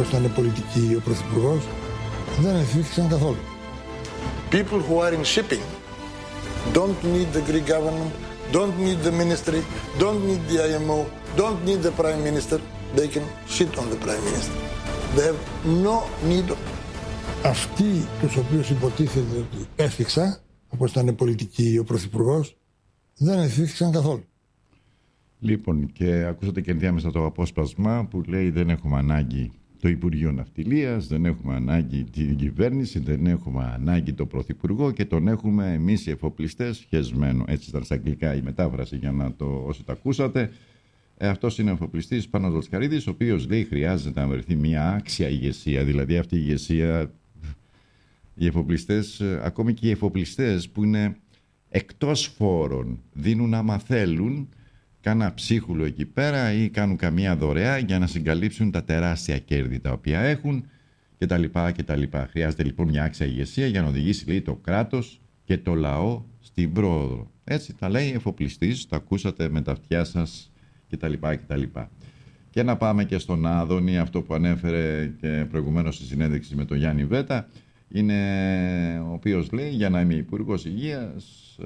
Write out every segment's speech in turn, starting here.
όπως ήταν πολιτικοί ο Πρωθυπουργός, δεν εφήχθησαν καθόλου. People who are in shipping don't need the Greek government, don't need the ministry, don't need the IMO, don't need the Prime Minister. They can shit on the Prime Minister. They have no need of... Αυτοί τους οποίους υποτίθεται ότι έφυξα, όπως ήταν πολιτικοί ο Πρωθυπουργός, δεν εφήχθησαν καθόλου. Λοιπόν, και ακούσατε και ενδιάμεσα το απόσπασμα που λέει δεν έχουμε ανάγκη το Υπουργείο Ναυτιλίας, δεν έχουμε ανάγκη την κυβέρνηση, δεν έχουμε ανάγκη τον Πρωθυπουργό και τον έχουμε εμείς οι εφοπλιστές χεσμένο. Έτσι ήταν στα αγγλικά η μετάφραση για να το όσοι τα ακούσατε. Αυτός είναι ο εφοπλιστής Πάνος Λοσκαρίδης, ο οποίος λέει χρειάζεται να βρεθεί μια άξια ηγεσία. Δηλαδή αυτή η ηγεσία, οι εφοπλιστές, ακόμη και οι εφοπλιστές που είναι εκτός φόρων, δίνουν άμα θέλουν κάνα ψίχουλο εκεί πέρα ή κάνουν καμία δωρεά για να συγκαλύψουν τα τεράστια κέρδη τα οποία έχουν κτλ. Χρειάζεται λοιπόν μια άξια ηγεσία για να οδηγήσει, λέει, το κράτος και το λαό στην πρόοδο. Έτσι τα λέει εφοπλιστής, το ακούσατε με τα αυτιά σας κτλ. Και να πάμε και στον Άδωνη, αυτό που ανέφερε και προηγουμένως στη συνέντευξη με τον Γιάννη Βέτα, είναι ο οποίος λέει για να είμαι υπουργός υγείας,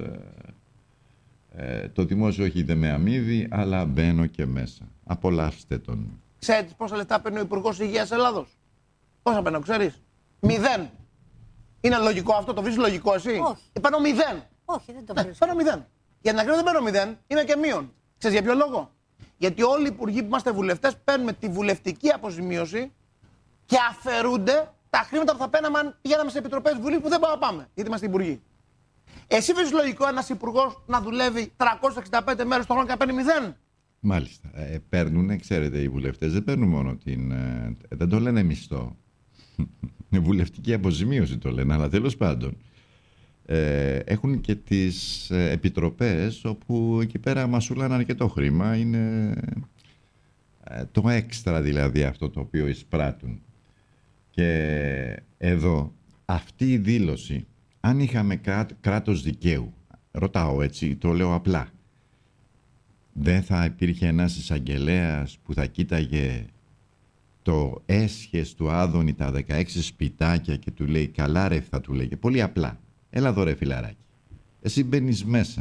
το δημόσιο όχι δεν με αμείβει, αλλά μπαίνω και μέσα. Απολαύστε τον. Ξέρεις πόσα λεφτά παίρνει ο Υπουργός Υγείας Ελλάδος? Πόσα παίρνω, ξέρεις? 0. Είναι λογικό αυτό, το βρίσκεις λογικό εσύ? Όχι. Παίρνω 0. Όχι, δεν το βρίσκω. Παίρνω 0. Για την ακρίβεια δεν παίρνω 0, είμαι και μείον. Ξέρεις για ποιο λόγο? Γιατί όλοι οι υπουργοί που είμαστε βουλευτές παίρνουμε τη βουλευτική αποζημίωση και αφαιρούνται τα χρήματα που θα παίρναμε αν πηγαίναμε σε επιτροπές Βουλή που δεν μπορούμε να πάμε, γιατί είμαστε υπουργοί. Εσύ βρίσκεις λογικό ένας υπουργός να δουλεύει 365 μέρες το χρόνο και να παίρνει 0? Μάλιστα. Παίρνουν, ξέρετε, οι βουλευτές δεν παίρνουν μόνο την. Δεν το λένε μισθό. Βουλευτική αποζημίωση το λένε, αλλά τέλος πάντων. Έχουν και τις επιτροπές όπου εκεί πέρα μασούλαν αρκετό χρήμα. Είναι το έξτρα δηλαδή αυτό το οποίο εισπράττουν. Και εδώ αυτή η δήλωση, αν είχαμε κράτος δικαίου, ρωτάω έτσι, το λέω απλά, δεν θα υπήρχε ένας εισαγγελέας που θα κοίταγε το έσχες του Άδωνη, τα 16 σπιτάκια και του λέει καλά ρε, θα του λέγε πολύ απλά, έλα εδώ ρε φιλαράκι, εσύ μπαίνεις μέσα,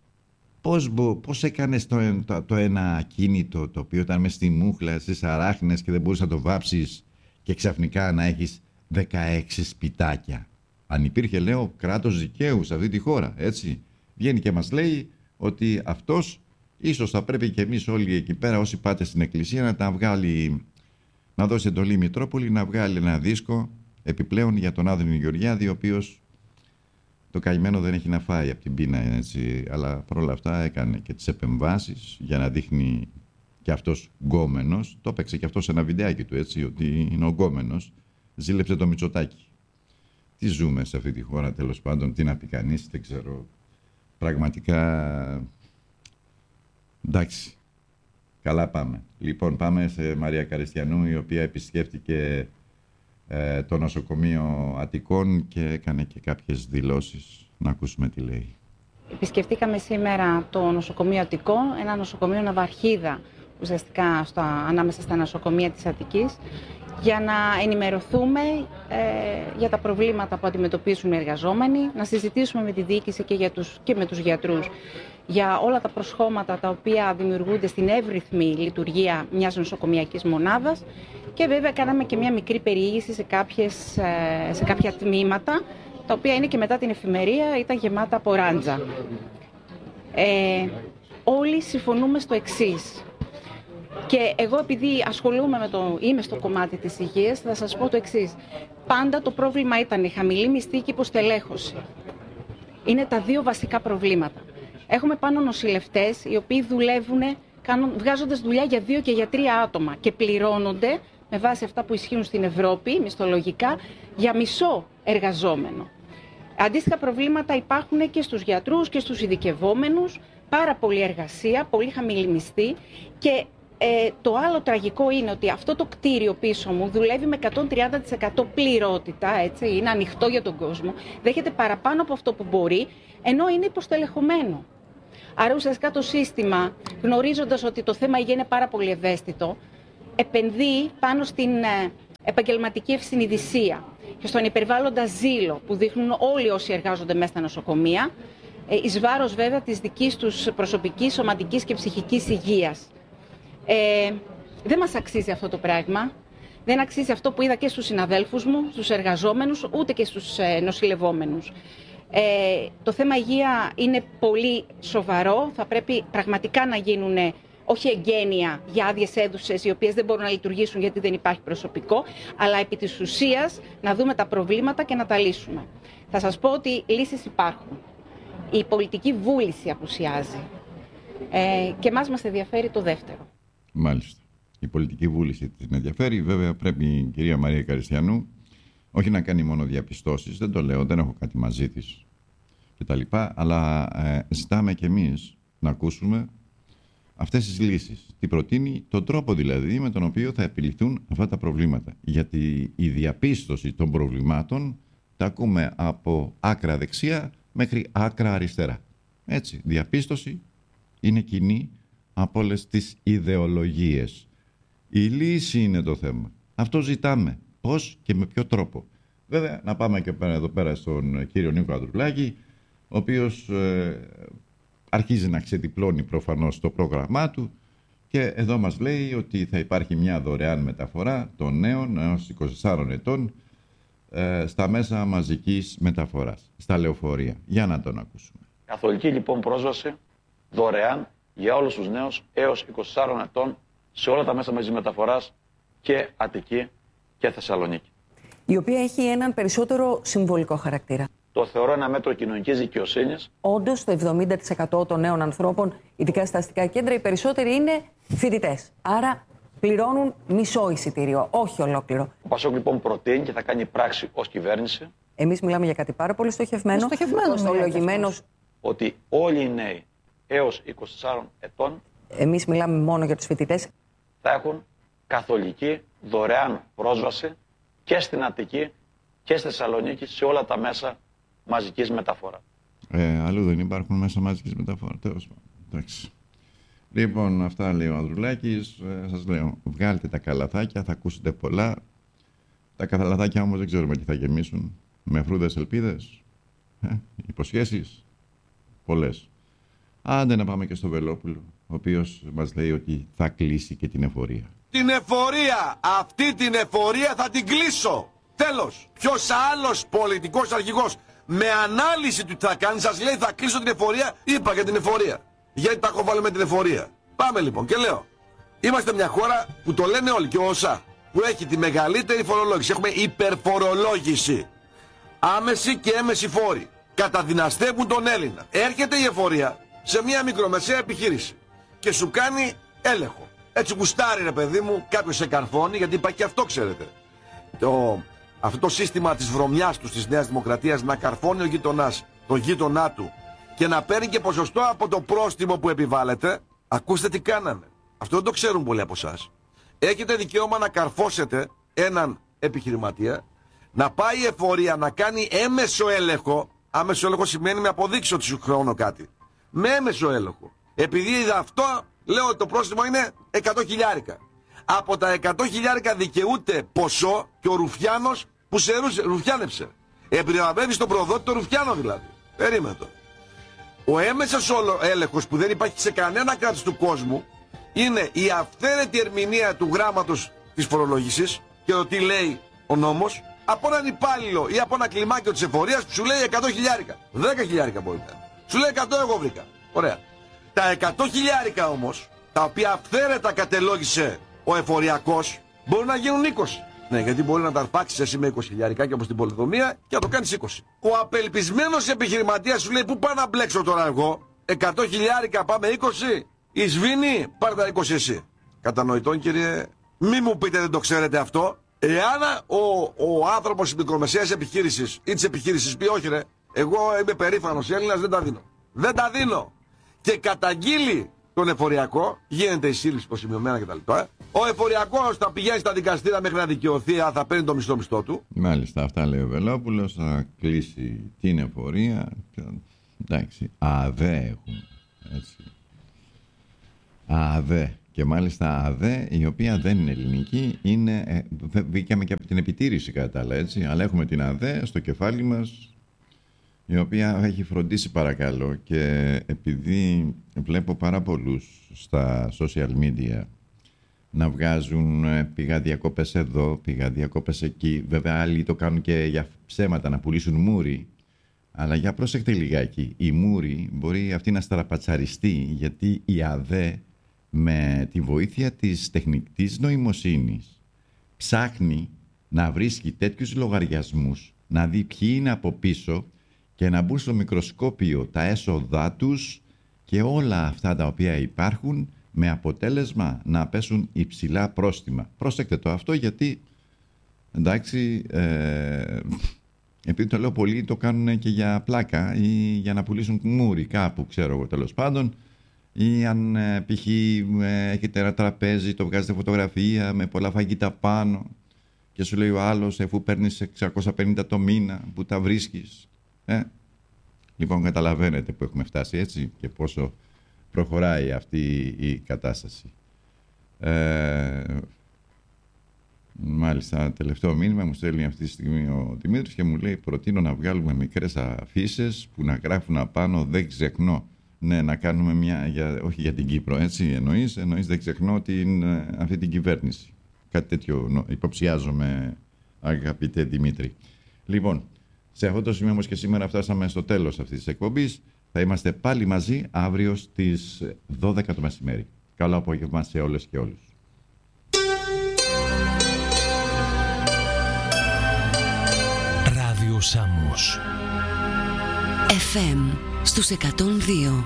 πώς έκανες το ένα ακίνητο το οποίο ήταν μες στη μούχλα, στις αράχνες και δεν μπορείς να το βάψεις και ξαφνικά να έχεις 16 σπιτάκια? Αν υπήρχε, λέω, κράτος δικαίου σε αυτή τη χώρα, έτσι, βγαίνει και μας λέει ότι αυτός ίσως θα πρέπει και εμείς όλοι εκεί πέρα, όσοι πάτε στην εκκλησία, να τα βγάλει, να δώσει εντολή Μητρόπολη, να βγάλει ένα δίσκο επιπλέον για τον Άδωνη Γεωργιάδη, ο οποίος το καημένο δεν έχει να φάει από την πείνα, έτσι, αλλά παρόλα αυτά έκανε και τις επεμβάσεις για να δείχνει και αυτός γκόμενος. Το έπαιξε και αυτό σε ένα βιντεάκι του, έτσι, ότι είναι ο γκόμενος, ζήλεψε το Μητσοτάκι. Τι ζούμε σε αυτή τη χώρα, τέλος πάντων, τι να πει κανείς, δεν ξέρω. Πραγματικά, εντάξει, καλά πάμε. Λοιπόν, πάμε σε Μαρία Καριστιανού, η οποία επισκέφτηκε το νοσοκομείο Αττικών και έκανε και κάποιες δηλώσεις. Να ακούσουμε τι λέει. Επισκεφτήκαμε σήμερα το νοσοκομείο Αττικών, ένα νοσοκομείο ναυαρχίδα, ουσιαστικά ανάμεσα στα νοσοκομεία της Αττικής, για να ενημερωθούμε για τα προβλήματα που αντιμετωπίζουν οι εργαζόμενοι, να συζητήσουμε με τη διοίκηση και με τους γιατρούς για όλα τα προσχώματα τα οποία δημιουργούνται στην εύρυθμη λειτουργία μιας νοσοκομιακής μονάδας και βέβαια κάναμε και μια μικρή περιήγηση σε κάποια τμήματα, τα οποία είναι και μετά την εφημερία ήταν γεμάτα από ράντζα. Όλοι συμφωνούμε στο εξής. Και εγώ επειδή ασχολούμαι είμαι στο κομμάτι της υγείας, θα σας πω το εξής. Πάντα το πρόβλημα ήταν η χαμηλή μισθή και υποστελέχωση. Είναι τα δύο βασικά προβλήματα. Έχουμε πάνω νοσηλευτές οι οποίοι δουλεύουν βγάζοντας δουλειά για 2 και για 3 άτομα και πληρώνονται με βάση αυτά που ισχύουν στην Ευρώπη, μισθολογικά, για μισό εργαζόμενο. Αντίστοιχα προβλήματα υπάρχουν και στους γιατρούς και στους ειδικευόμενους, πάρα πολλή εργασία, πολύ χαμηλή μισθή και το άλλο τραγικό είναι ότι αυτό το κτίριο πίσω μου δουλεύει με 130% πληρότητα, έτσι, είναι ανοιχτό για τον κόσμο, δέχεται παραπάνω από αυτό που μπορεί, ενώ είναι υποστελεχωμένο. Άρα ουσιαστικά το σύστημα, γνωρίζοντας ότι το θέμα υγεία είναι πάρα πολύ ευαίσθητο, επενδύει πάνω στην επαγγελματική ευσυνειδησία και στον υπερβάλλοντα ζήλο που δείχνουν όλοι όσοι εργάζονται μέσα στα νοσοκομεία, εις βάρος βέβαια της δικής τους προσωπικής, σωματικής και ψυχικής υγείας. Δεν μας αξίζει αυτό το πράγμα. Δεν αξίζει αυτό που είδα και στους συναδέλφους μου, στους εργαζόμενους, ούτε και στους νοσηλευόμενους. Το θέμα υγεία είναι πολύ σοβαρό. Θα πρέπει πραγματικά να γίνουν όχι εγγένεια για άδειες αίθουσες οι οποίες δεν μπορούν να λειτουργήσουν γιατί δεν υπάρχει προσωπικό, αλλά επί της ουσίας να δούμε τα προβλήματα και να τα λύσουμε. Θα σας πω ότι λύσεις υπάρχουν. Η πολιτική βούληση απουσιάζει. Και εμάς μας ενδιαφέρει το δεύτερο. Μάλιστα. Η πολιτική βούληση την ενδιαφέρει. Βέβαια πρέπει η κυρία Μαρία Καριστιανού όχι να κάνει μόνο διαπιστώσεις, δεν το λέω, δεν έχω κάτι μαζί της κτλ. Αλλά ζητάμε κι εμείς να ακούσουμε αυτές τις λύσεις. Τι προτείνει, τον τρόπο δηλαδή με τον οποίο θα επιληθούν αυτά τα προβλήματα. Γιατί η διαπίστωση των προβλημάτων τα ακούμε από άκρα δεξιά μέχρι άκρα αριστερά. Έτσι, διαπίστωση είναι κοινή από όλες τις ιδεολογίες. Η λύση είναι το θέμα. Αυτό ζητάμε. Πώς και με ποιο τρόπο. Βέβαια, να πάμε και εδώ πέρα στον κύριο Νίκο Ανδρουλάκη, ο οποίος αρχίζει να ξεδιπλώνει προφανώς το πρόγραμμά του και εδώ μας λέει ότι θα υπάρχει μια δωρεάν μεταφορά των νέων έως 24 ετών στα μέσα μαζικής μεταφοράς, στα λεωφορεία. Για να τον ακούσουμε. Καθολική λοιπόν πρόσβαση δωρεάν για όλους τους νέους έως 24 ετών σε όλα τα μέσα μαζικής μεταφοράς και Αττική και Θεσσαλονίκη. Η οποία έχει έναν περισσότερο συμβολικό χαρακτήρα. Το θεωρώ ένα μέτρο κοινωνικής δικαιοσύνης. Όντως, το 70% των νέων ανθρώπων, ειδικά στα αστικά κέντρα, οι περισσότεροι είναι φοιτητές. Άρα πληρώνουν μισό εισιτήριο, όχι ολόκληρο. Ο Πασόκ λοιπόν προτείνει και θα κάνει πράξη ως κυβέρνηση. Εμείς μιλάμε για κάτι πάρα πολύ στοχευμένο. Στοχευμένο. Ότι όλοι οι νέοι έως 24 ετών. Εμείς μιλάμε μόνο για τους φοιτητές. Θα έχουν καθολική δωρεάν πρόσβαση και στην Αττική και στη Θεσσαλονίκη σε όλα τα μέσα μαζικής μεταφοράς. Αλλού δεν υπάρχουν μέσα μαζικής μεταφοράς. Τέλος πάντων. Εντάξει. Λοιπόν, αυτά λέει ο Ανδρουλάκης. Σας λέω, βγάλτε τα καλαθάκια, θα ακούσετε πολλά. Τα καλαθάκια όμως δεν ξέρουμε τι θα γεμίσουν. Με φρούδες ελπίδες. Υποσχέσεις. Πολλές. Άντε να πάμε και στο Βελόπουλο, ο οποίος μας λέει ότι θα κλείσει και την εφορία. Την εφορία! Αυτή την εφορία θα την κλείσω! Τέλος! Ποιος άλλος πολιτικός αρχηγός με ανάλυση του τι θα κάνει σας λέει θα κλείσω την εφορία? Είπα για την εφορία. Γιατί τα έχω βάλει με την εφορία. Πάμε λοιπόν και λέω. Είμαστε μια χώρα που το λένε όλοι και ο ΩΣΑ, που έχει τη μεγαλύτερη φορολόγηση. Έχουμε υπερφορολόγηση. Άμεση και έμεση φόροι. Καταδυναστεύουν τον Έλληνα. Έρχεται η εφορία σε μια μικρομεσαία επιχείρηση και σου κάνει έλεγχο. Έτσι γουστάρει ρε παιδί μου, κάποιος σε καρφώνει, γιατί υπάρχει και αυτό ξέρετε. Αυτό το σύστημα της βρωμιάς του της Νέας Δημοκρατίας να καρφώνει ο γείτονάς, το γείτονά του και να παίρνει και ποσοστό από το πρόστιμο που επιβάλλεται. Ακούστε τι κάνανε. Αυτό δεν το ξέρουν πολλοί από εσάς. Έχετε δικαίωμα να καρφώσετε έναν επιχειρηματία, να πάει η εφορία να κάνει έμεσο έλεγχο. Άμεσο έλεγχο σημαίνει με αποδείξει ότι σου χρεώνω κάτι. Με έμεσο έλεγχο. Επειδή είδα αυτό, λέω ότι το πρόστιμο είναι 100 χιλιάρικα. Από τα 100 χιλιάρικα δικαιούται ποσό και ο Ρουφιάνος που σε ρουφιάνεψε. Επιλαμβάνει στον προδότη το Ρουφιάνο δηλαδή. Περίμενε το. Ο έμεσος έλεγχος που δεν υπάρχει σε κανένα κράτος του κόσμου είναι η αυθαίρετη ερμηνεία του γράμματος της φορολόγησης και το τι λέει ο νόμος από έναν υπάλληλο ή από ένα κλιμάκιο της εφορίας που σου λέει 100 χιλιάρικα. 10 χιλιάρικα μπορεί να. Σου λέει 100 εγώ βρήκα. Ωραία. Τα 100 χιλιάρικα όμως, τα οποία αυθαίρετα κατελόγησε ο εφοριακός, μπορούν να γίνουν 20. Ναι, γιατί μπορεί να τα αρπάξεις εσύ με 20 χιλιάρικάκια όπως στην πολυδομία και να το κάνεις 20. Ο απελπισμένος επιχειρηματίας σου λέει πού πάω να μπλέξω τώρα εγώ, 100 χιλιάρικα πάμε 20, η σβήνει πάρε τα 20 εσύ. Κατανοητόν κύριε, μη μου πείτε δεν το ξέρετε αυτό. Εάν ο άνθρωπος της μικρομεσαίας επιχείρησης ή της επιχείρησης πει όχι ρε, εγώ είμαι περήφανος Έλληνας, δεν τα δίνω. Δεν τα δίνω. Και καταγγείλει τον εφοριακό, γίνεται η σύλληψη υποσημειωμένα κτλ. Ο εφοριακός θα πηγαίνει στα δικαστήρια μέχρι να δικαιωθεί, θα παίρνει το μισθό του. Μάλιστα, αυτά λέει ο Βελόπουλος, θα κλείσει την εφορία. Εντάξει, ΑΔΕ έχουν. Έτσι. ΑΔΕ. Και μάλιστα ΑΔΕ, η οποία δεν είναι ελληνική, βγήκαμε και από την επιτήρηση κατά τα άλλα, έτσι, αλλά έχουμε την ΑΔΕ στο κεφάλι μας, η οποία έχει φροντίσει, παρακαλώ, και επειδή βλέπω πάρα πολλούς στα social media να βγάζουν πήγα διακόπες εδώ, πήγα διακόπες εκεί, βέβαια άλλοι το κάνουν και για ψέματα, να πουλήσουν μούρι, αλλά για πρόσεχτε λιγάκι, η μούρι μπορεί αυτή να στραπατσαριστεί, γιατί η ΑΔΕ με τη βοήθεια της τεχνητής νοημοσύνης ψάχνει να βρίσκει τέτοιους λογαριασμούς, να δει ποιοι είναι από πίσω και να μπουν στο μικροσκόπιο τα έσοδά τους και όλα αυτά τα οποία υπάρχουν, με αποτέλεσμα να πέσουν υψηλά πρόστιμα. Πρόσεχτε το αυτό, γιατί εντάξει, επειδή το λέω, πολλοί το κάνουν και για πλάκα ή για να πουλήσουν μούρι κάπου, ξέρω εγώ, τέλος πάντων, ή αν π.χ. έχετε ένα τραπέζι, το βγάζετε φωτογραφία με πολλά φαγητά πάνω και σου λέει ο άλλος, αφού παίρνεις 650 το μήνα, που τα βρίσκεις. Λοιπόν, καταλαβαίνετε που έχουμε φτάσει, έτσι, και πόσο προχωράει αυτή η κατάσταση. Μάλιστα, τελευταίο μήνυμα μου στέλνει αυτή τη στιγμή ο Δημήτρης και μου λέει: προτείνω να βγάλουμε μικρές αφίσες που να γράφουν απάνω «Δεν ξεχνώ». Ναι, να κάνουμε μια, όχι για την Κύπρο, έτσι εννοείς «Δεν ξεχνώ αυτή την κυβέρνηση». Κάτι τέτοιο υποψιάζομαι, αγαπητέ Δημήτρη. Λοιπόν, σε αυτό το σημείο όμως και σήμερα φτάσαμε στο τέλος αυτής της εκπομπής. Θα είμαστε πάλι μαζί αύριο στις 12 το μεσημέρι. Καλό απόγευμα σε όλες και όλους. Ράδιο Σάμος FM στους 102.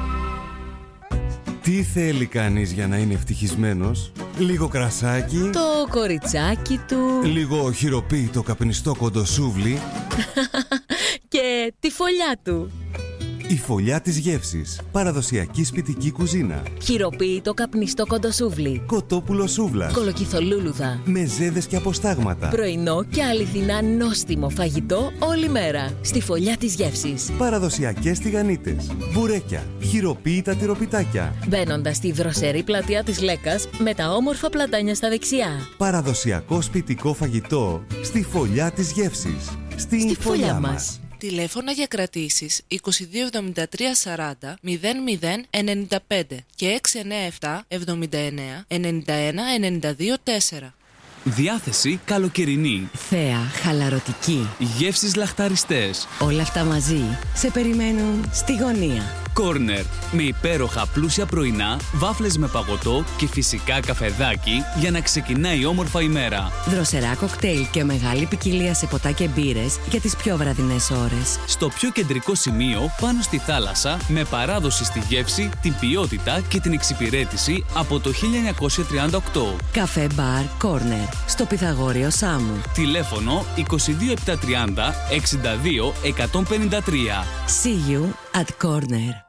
Τι θέλει κανείς για να είναι ευτυχισμένος? Λίγο κρασάκι, το κοριτσάκι του, λίγο χειροποίητο καπνιστό κοντοσούβλι και τη φωλιά του. Η φωλιά της γεύσης. Παραδοσιακή σπιτική κουζίνα. Χειροποίητο καπνιστό κοντοσούβλι. Κοτόπουλο σούβλας. Κολοκυθολούλουδα. Μεζέδες και αποστάγματα. Πρωινό και αληθινά νόστιμο φαγητό όλη μέρα. Στη φωλιά της γεύσης. Παραδοσιακές τηγανίτες. Μπουρέκια. Χειροποίητα τυροπιτάκια. Μπαίνοντας στη δροσερή πλατεία της Λέκας με τα όμορφα πλατάνια στα δεξιά. Παραδοσιακό σπιτικό φαγητό. Στη φωλιά της γεύσης. Στη φωλιά μας. Τηλέφωνα για κρατήσεις 2273 40 00 95 και 697 79 91 92 4. Διάθεση καλοκαιρινή. Θέα χαλαρωτική. Γεύσεις λαχταριστές. Όλα αυτά μαζί σε περιμένουν στη γωνία. Κόρνερ, με υπέροχα πλούσια πρωινά, βάφλες με παγωτό και φυσικά καφεδάκι για να ξεκινάει όμορφα η μέρα. Δροσερά κοκτέιλ και μεγάλη ποικιλία σε ποτά και μπύρες για τις πιο βραδινές ώρες. Στο πιο κεντρικό σημείο, πάνω στη θάλασσα, με παράδοση στη γεύση, την ποιότητα και την εξυπηρέτηση από το 1938. Καφέ Μπαρ Κόρνερ, στο Πυθαγόριο Σάμου. Τηλέφωνο 22730 62 153. See you at Corner.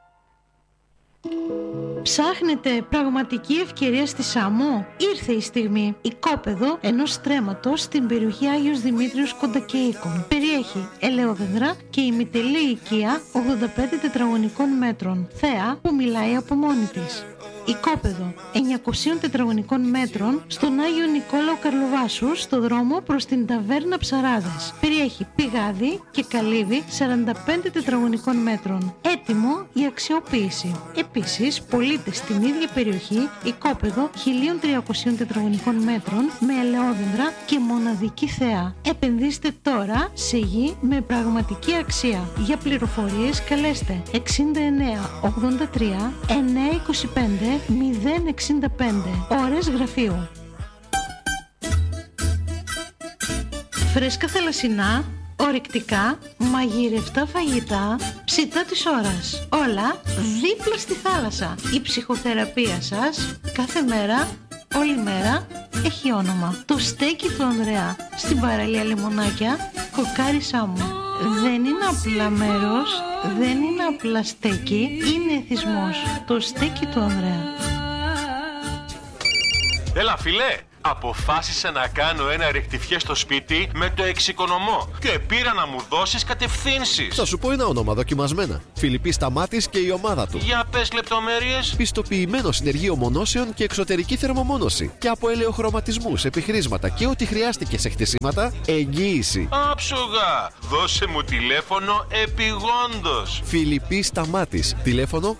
Ψάχνετε πραγματική ευκαιρία στη Σάμο? Ήρθε η στιγμή. Οικόπεδο ενός στρέμματος στην περιοχή Άγιος Δημήτριος Κοντακεΐκων. Περιέχει ελαιόδεντρα και ημιτελή οικία 85 τετραγωνικών μέτρων. Θέα που μιλάει από μόνη της. Οικόπεδο 900 τετραγωνικών μέτρων στον Άγιο Νικόλαο Καρλοβάσου, στο δρόμο προς την ταβέρνα Ψαράδας. Περιέχει πηγάδι και καλύβι 45 τετραγωνικών μέτρων. Έτοιμο για αξιοποίηση. Επίσης, πωλείται στην ίδια περιοχή οικόπεδο 1300 τετραγωνικών μέτρων με ελαιόδεντρα και μοναδική θέα. Επενδύστε τώρα σε γη με πραγματική αξία. Για πληροφορίες καλέστε 69 83 925 065. Ώρες γραφείου. Φρέσκα θαλασσινά, ορεικτικά, μαγειρευτά φαγητά, ψητά της ώρας. Όλα δίπλα στη θάλασσα. Η ψυχοθεραπεία σας κάθε μέρα, όλη μέρα έχει όνομα. Το στέκι του Ανδρέα στην παραλία Λεμονάκια, Κοκάρι Σάμου. Δεν είναι απλά μέρος, δεν είναι απλά στέκι, είναι εθισμός. Το στέκι του Ανδρέα. Έλα φιλέ, Αποφάσισα να κάνω ένα ρεκτιφιέ στο σπίτι με το εξοικονομώ και πήρα να μου δώσεις κατευθύνσεις. Θα σου πω ένα όνομα δοκιμασμένα. Φιλιππής Σταμάτης και η ομάδα του. Για πες λεπτομέρειες. Πιστοποιημένο συνεργείο μονώσεων και εξωτερική θερμομόνωση. Και από ελαιοχρωματισμούς, επιχρήσματα και ό,τι χρειάστηκε σε χτισήματα, εγγύηση. Άψογα! Δώσε μου τηλέφωνο επιγόντως. Φιλιππής Σταμάτης. Τηλέφωνο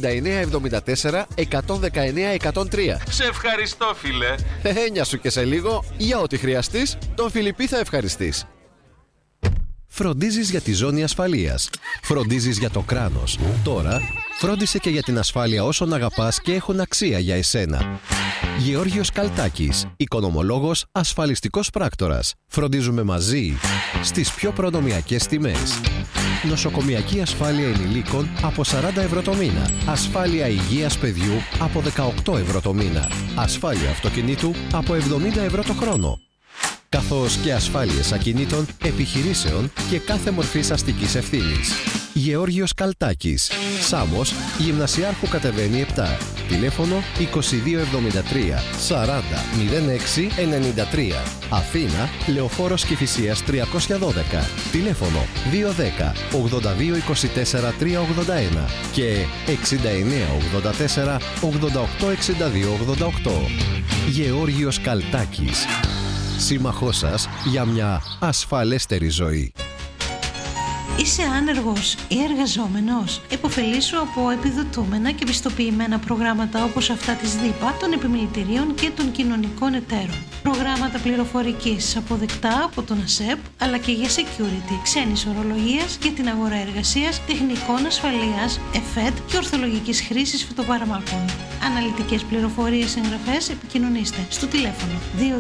6974 119 103. Σε ευχαριστώ, φίλε. Έννοια σου και σε λίγο, για ό,τι χρειαστείς, τον Φιλιππή θα ευχαριστείς. Φροντίζεις για τη ζώνη ασφαλείας. Φροντίζεις για το κράνος. Τώρα, φρόντισε και για την ασφάλεια όσων αγαπάς και έχουν αξία για εσένα. Γεώργιος Καλτάκης, οικονομολόγος, ασφαλιστικός πράκτορας. Φροντίζουμε μαζί στις πιο προνομιακές τιμές. Νοσοκομιακή ασφάλεια ενηλίκων από 40 ευρώ το μήνα. Ασφάλεια υγείας παιδιού από 18 ευρώ το μήνα. Ασφάλεια αυτοκινήτου από 70 ευρώ το χρόνο. Καθώς και ασφάλειες ακινήτων, επιχειρήσεων και κάθε μορφής αστικής ευθύνης. Γεώργιος Καλτάκης. Σάμος, Γυμνασιάρχου κατεβαίνει 7. Τηλέφωνο 2273 40 06 93. Αθήνα, Λεωφόρος Κηφισίας 312. Τηλέφωνο 210 82 24 381 και 69 84 88 62 88. Γεώργιος Καλτάκης. Σύμμαχός σας για μια ασφαλέστερη ζωή. Είσαι άνεργος ή εργαζόμενος? Εποφελήσου από επιδοτούμενα και πιστοποιημένα προγράμματα όπως αυτά της ΔΥΠΑ, των επιμελητηρίων και των κοινωνικών εταίρων. Προγράμματα πληροφορικής αποδεκτά από τον ΑΣΕΠ, αλλά και για security, ξένης ορολογίας, για την αγορά εργασίας, τεχνικών ασφαλείας, ΕΦΕΤ και ορθολογικής χρήσης φυτοπαρμάκων. Αναλυτικές πληροφορίες, εγγραφές, επικοινωνήστε στο τηλέφωνο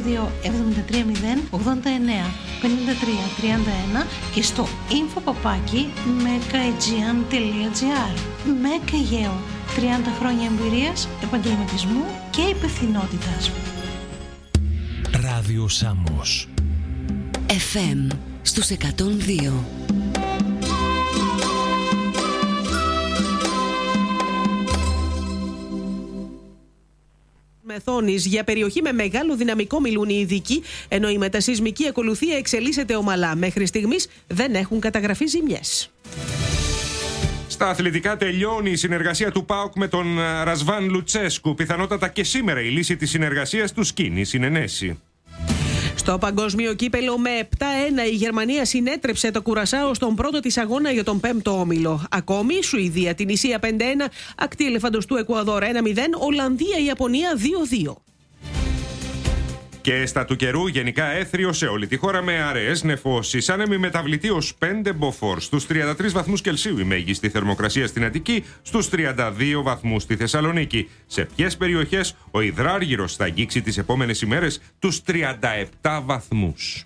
22730 89 53 31 και στο info@mekaegean.gr. Μέκα Αιγαίο, 30 χρόνια εμπειρίας, επαγγελματισμού και υπευθυνότητας. Ράδιο Σάμος FM στους 102. Μεθόνης για περιοχή με μεγάλο δυναμικό μιλούν οι ειδικοί, ενώ η μετασεισμική ακολουθία εξελίσσεται ομαλά. Μέχρι στιγμής δεν έχουν καταγραφεί ζημιές. Στα αθλητικά τελειώνει η συνεργασία του ΠΑΟΚ με τον Ρασβάν Λουτσέσκου. Πιθανότατα και σήμερα η λύση της συνεργασίας του σκήνει συνενέσει. Στο παγκόσμιο κύπελο με 7-1 η Γερμανία συνέτρεψε το Κουρασάο στον πρώτο της αγώνα για τον 5ο όμιλο. Ακόμη η Σουηδία την Ισία 5-1, ακτή ελεφαντοστού Εκουαδόρ 1-0, Ολλανδία Ιαπωνία 2-2. Και στα του καιρού γενικά έθριο σε όλη τη χώρα με αραιές νεφώσεις. Άνεμοι μεταβλητή ως 5 μποφόρ. Στους 33 βαθμούς Κελσίου η μέγιστη θερμοκρασία στην Αττική, στους 32 βαθμούς στη Θεσσαλονίκη. Σε ποιες περιοχές ο υδράργυρος θα αγγίξει τις επόμενες ημέρες τους 37 βαθμούς.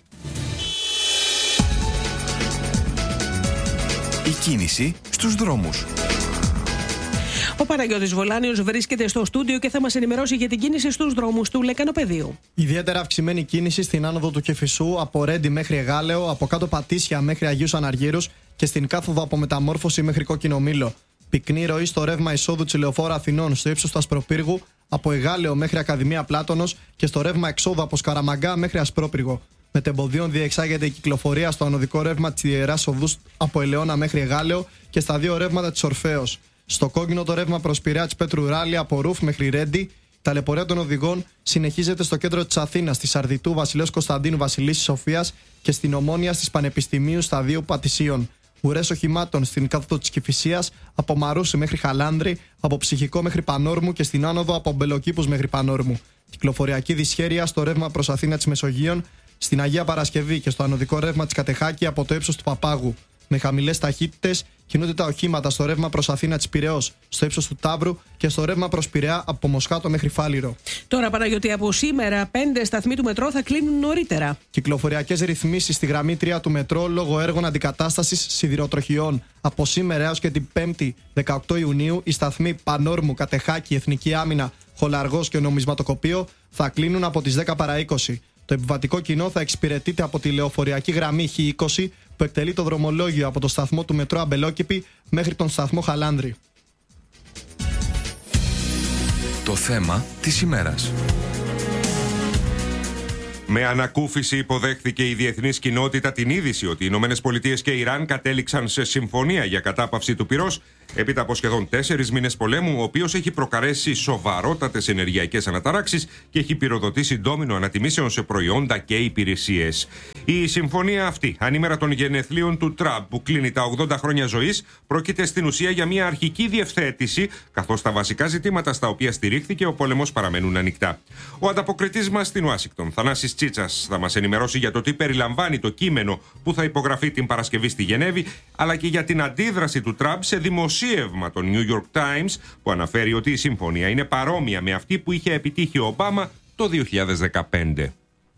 Η κίνηση στους δρόμους. Ο Παναγιώτης Βολάνιος βρίσκεται στο στούντιο και θα μας ενημερώσει για την κίνηση στους δρόμους του Λεκανοπεδίου. Ιδιαίτερα αυξημένη κίνηση στην άνοδο του Κηφισού από Ρέντι μέχρι Εγάλεο, από κάτω Πατήσια μέχρι Αγίους Αναργύρους και στην κάθοδο από Μεταμόρφωση μέχρι Κόκκινο Μήλο. Πυκνή ροή στο ρεύμα εισόδου της Λεωφόρου Αθηνών στο ύψος του Ασπροπύργου, από Εγάλεο μέχρι Ακαδημία Πλάτωνος και στο ρεύμα εξόδου από Σκαραμαγκά μέχρι Ασπρόπυργο. Μετεμποδίων διεξάγεται η κυκλοφορία στο ανωδικό ρεύμα της Ιεράς Οδούς από Ελαιώνα μέχρι Εγάλεο και στα δύο ρεύματα της Ορφέως. Στο κόκκινο το ρεύμα προς Πειραιά της Πέτρου Ράλη από Ρούφ μέχρι Ρέντι. Ταλαιπωρία των οδηγών συνεχίζεται στο κέντρο της Αθήνας, στη Σαρδιτού Βασιλέως Κωνσταντίνου Βασιλίσσης Σοφίας και στην Ομόνια της Πανεπιστημίου Σταδίου Πατησίων. Ουρές οχημάτων στην κάθοδο της Κηφισίας από Μαρούση μέχρι Χαλάνδρη, από Ψυχικό μέχρι Πανόρμου και στην άνοδο από Μπελοκήπους μέχρι Πανόρμου. Κυκλοφοριακή δυσχέρεια στο ρεύμα προς Αθήνα της Μεσογείων, στην Αγία Παρασκευή και στο ανωδικό ρεύμα της Κατεχάκη από το ύψος του Παπάγου. Με χαμηλές ταχύτητες κινούνται τα οχήματα στο ρεύμα προς Αθήνα της Πειραιώς, στο ύψος του Ταύρου και στο ρεύμα προς Πειραιά από Μοσχάτο μέχρι Φάληρο. Τώρα, Παναγιώτη, από σήμερα 5 σταθμοί του μετρό θα κλείνουν νωρίτερα. Κυκλοφοριακές ρυθμίσεις στη γραμμή 3 του μετρό λόγω έργων αντικατάστασης σιδηροτροχιών. Από σήμερα έως και την 5η 18 Ιουνίου οι σταθμοί Πανόρμου, Κατεχάκη, Εθνική Άμυνα, Χολαργός και Νομισματοκοπείο θα κλείνουν από τις 10 παρά 20. Το επιβατικό κοινό θα εξυπηρετείται από τη λεωφοριακή γραμμή Χ20 που εκτελεί το δρομολόγιο από το σταθμό του μετρό Αμπελόκηπη μέχρι τον σταθμό Χαλάνδρη. Το θέμα της ημέρας. Με ανακούφιση υποδέχθηκε η διεθνής κοινότητα την είδηση ότι οι ΗΠΑ και Ιράν κατέληξαν σε συμφωνία για κατάπαυση του πυρός έπειτα από σχεδόν 4 μήνες πολέμου, ο οποίος έχει προκαλέσει σοβαρότατες ενεργειακές αναταράξεις και έχει πυροδοτήσει ντόμινο ανατιμήσεων σε προϊόντα και υπηρεσίες. Η συμφωνία αυτή, ανήμερα των γενεθλίων του Τραμπ, που κλείνει τα 80 χρόνια ζωής, πρόκειται στην ουσία για μια αρχική διευθέτηση, καθώς τα βασικά ζητήματα στα οποία στηρίχθηκε ο πόλεμος παραμένουν ανοιχτά. Ο ανταποκριτής μας στην Ουάσιγκτον, Θανάσης Τσίτσας, θα μας ενημερώσει για το τι περιλαμβάνει το κείμενο που θα υπογραφεί την Παρασκευή στη Γενέβη, αλλά και για την αντίδραση του Τραμπ σε δημοσίευμα των New York Times που αναφέρει ότι η συμφωνία είναι παρόμοια με αυτή που είχε επιτύχει ο Ομπάμα το 2015.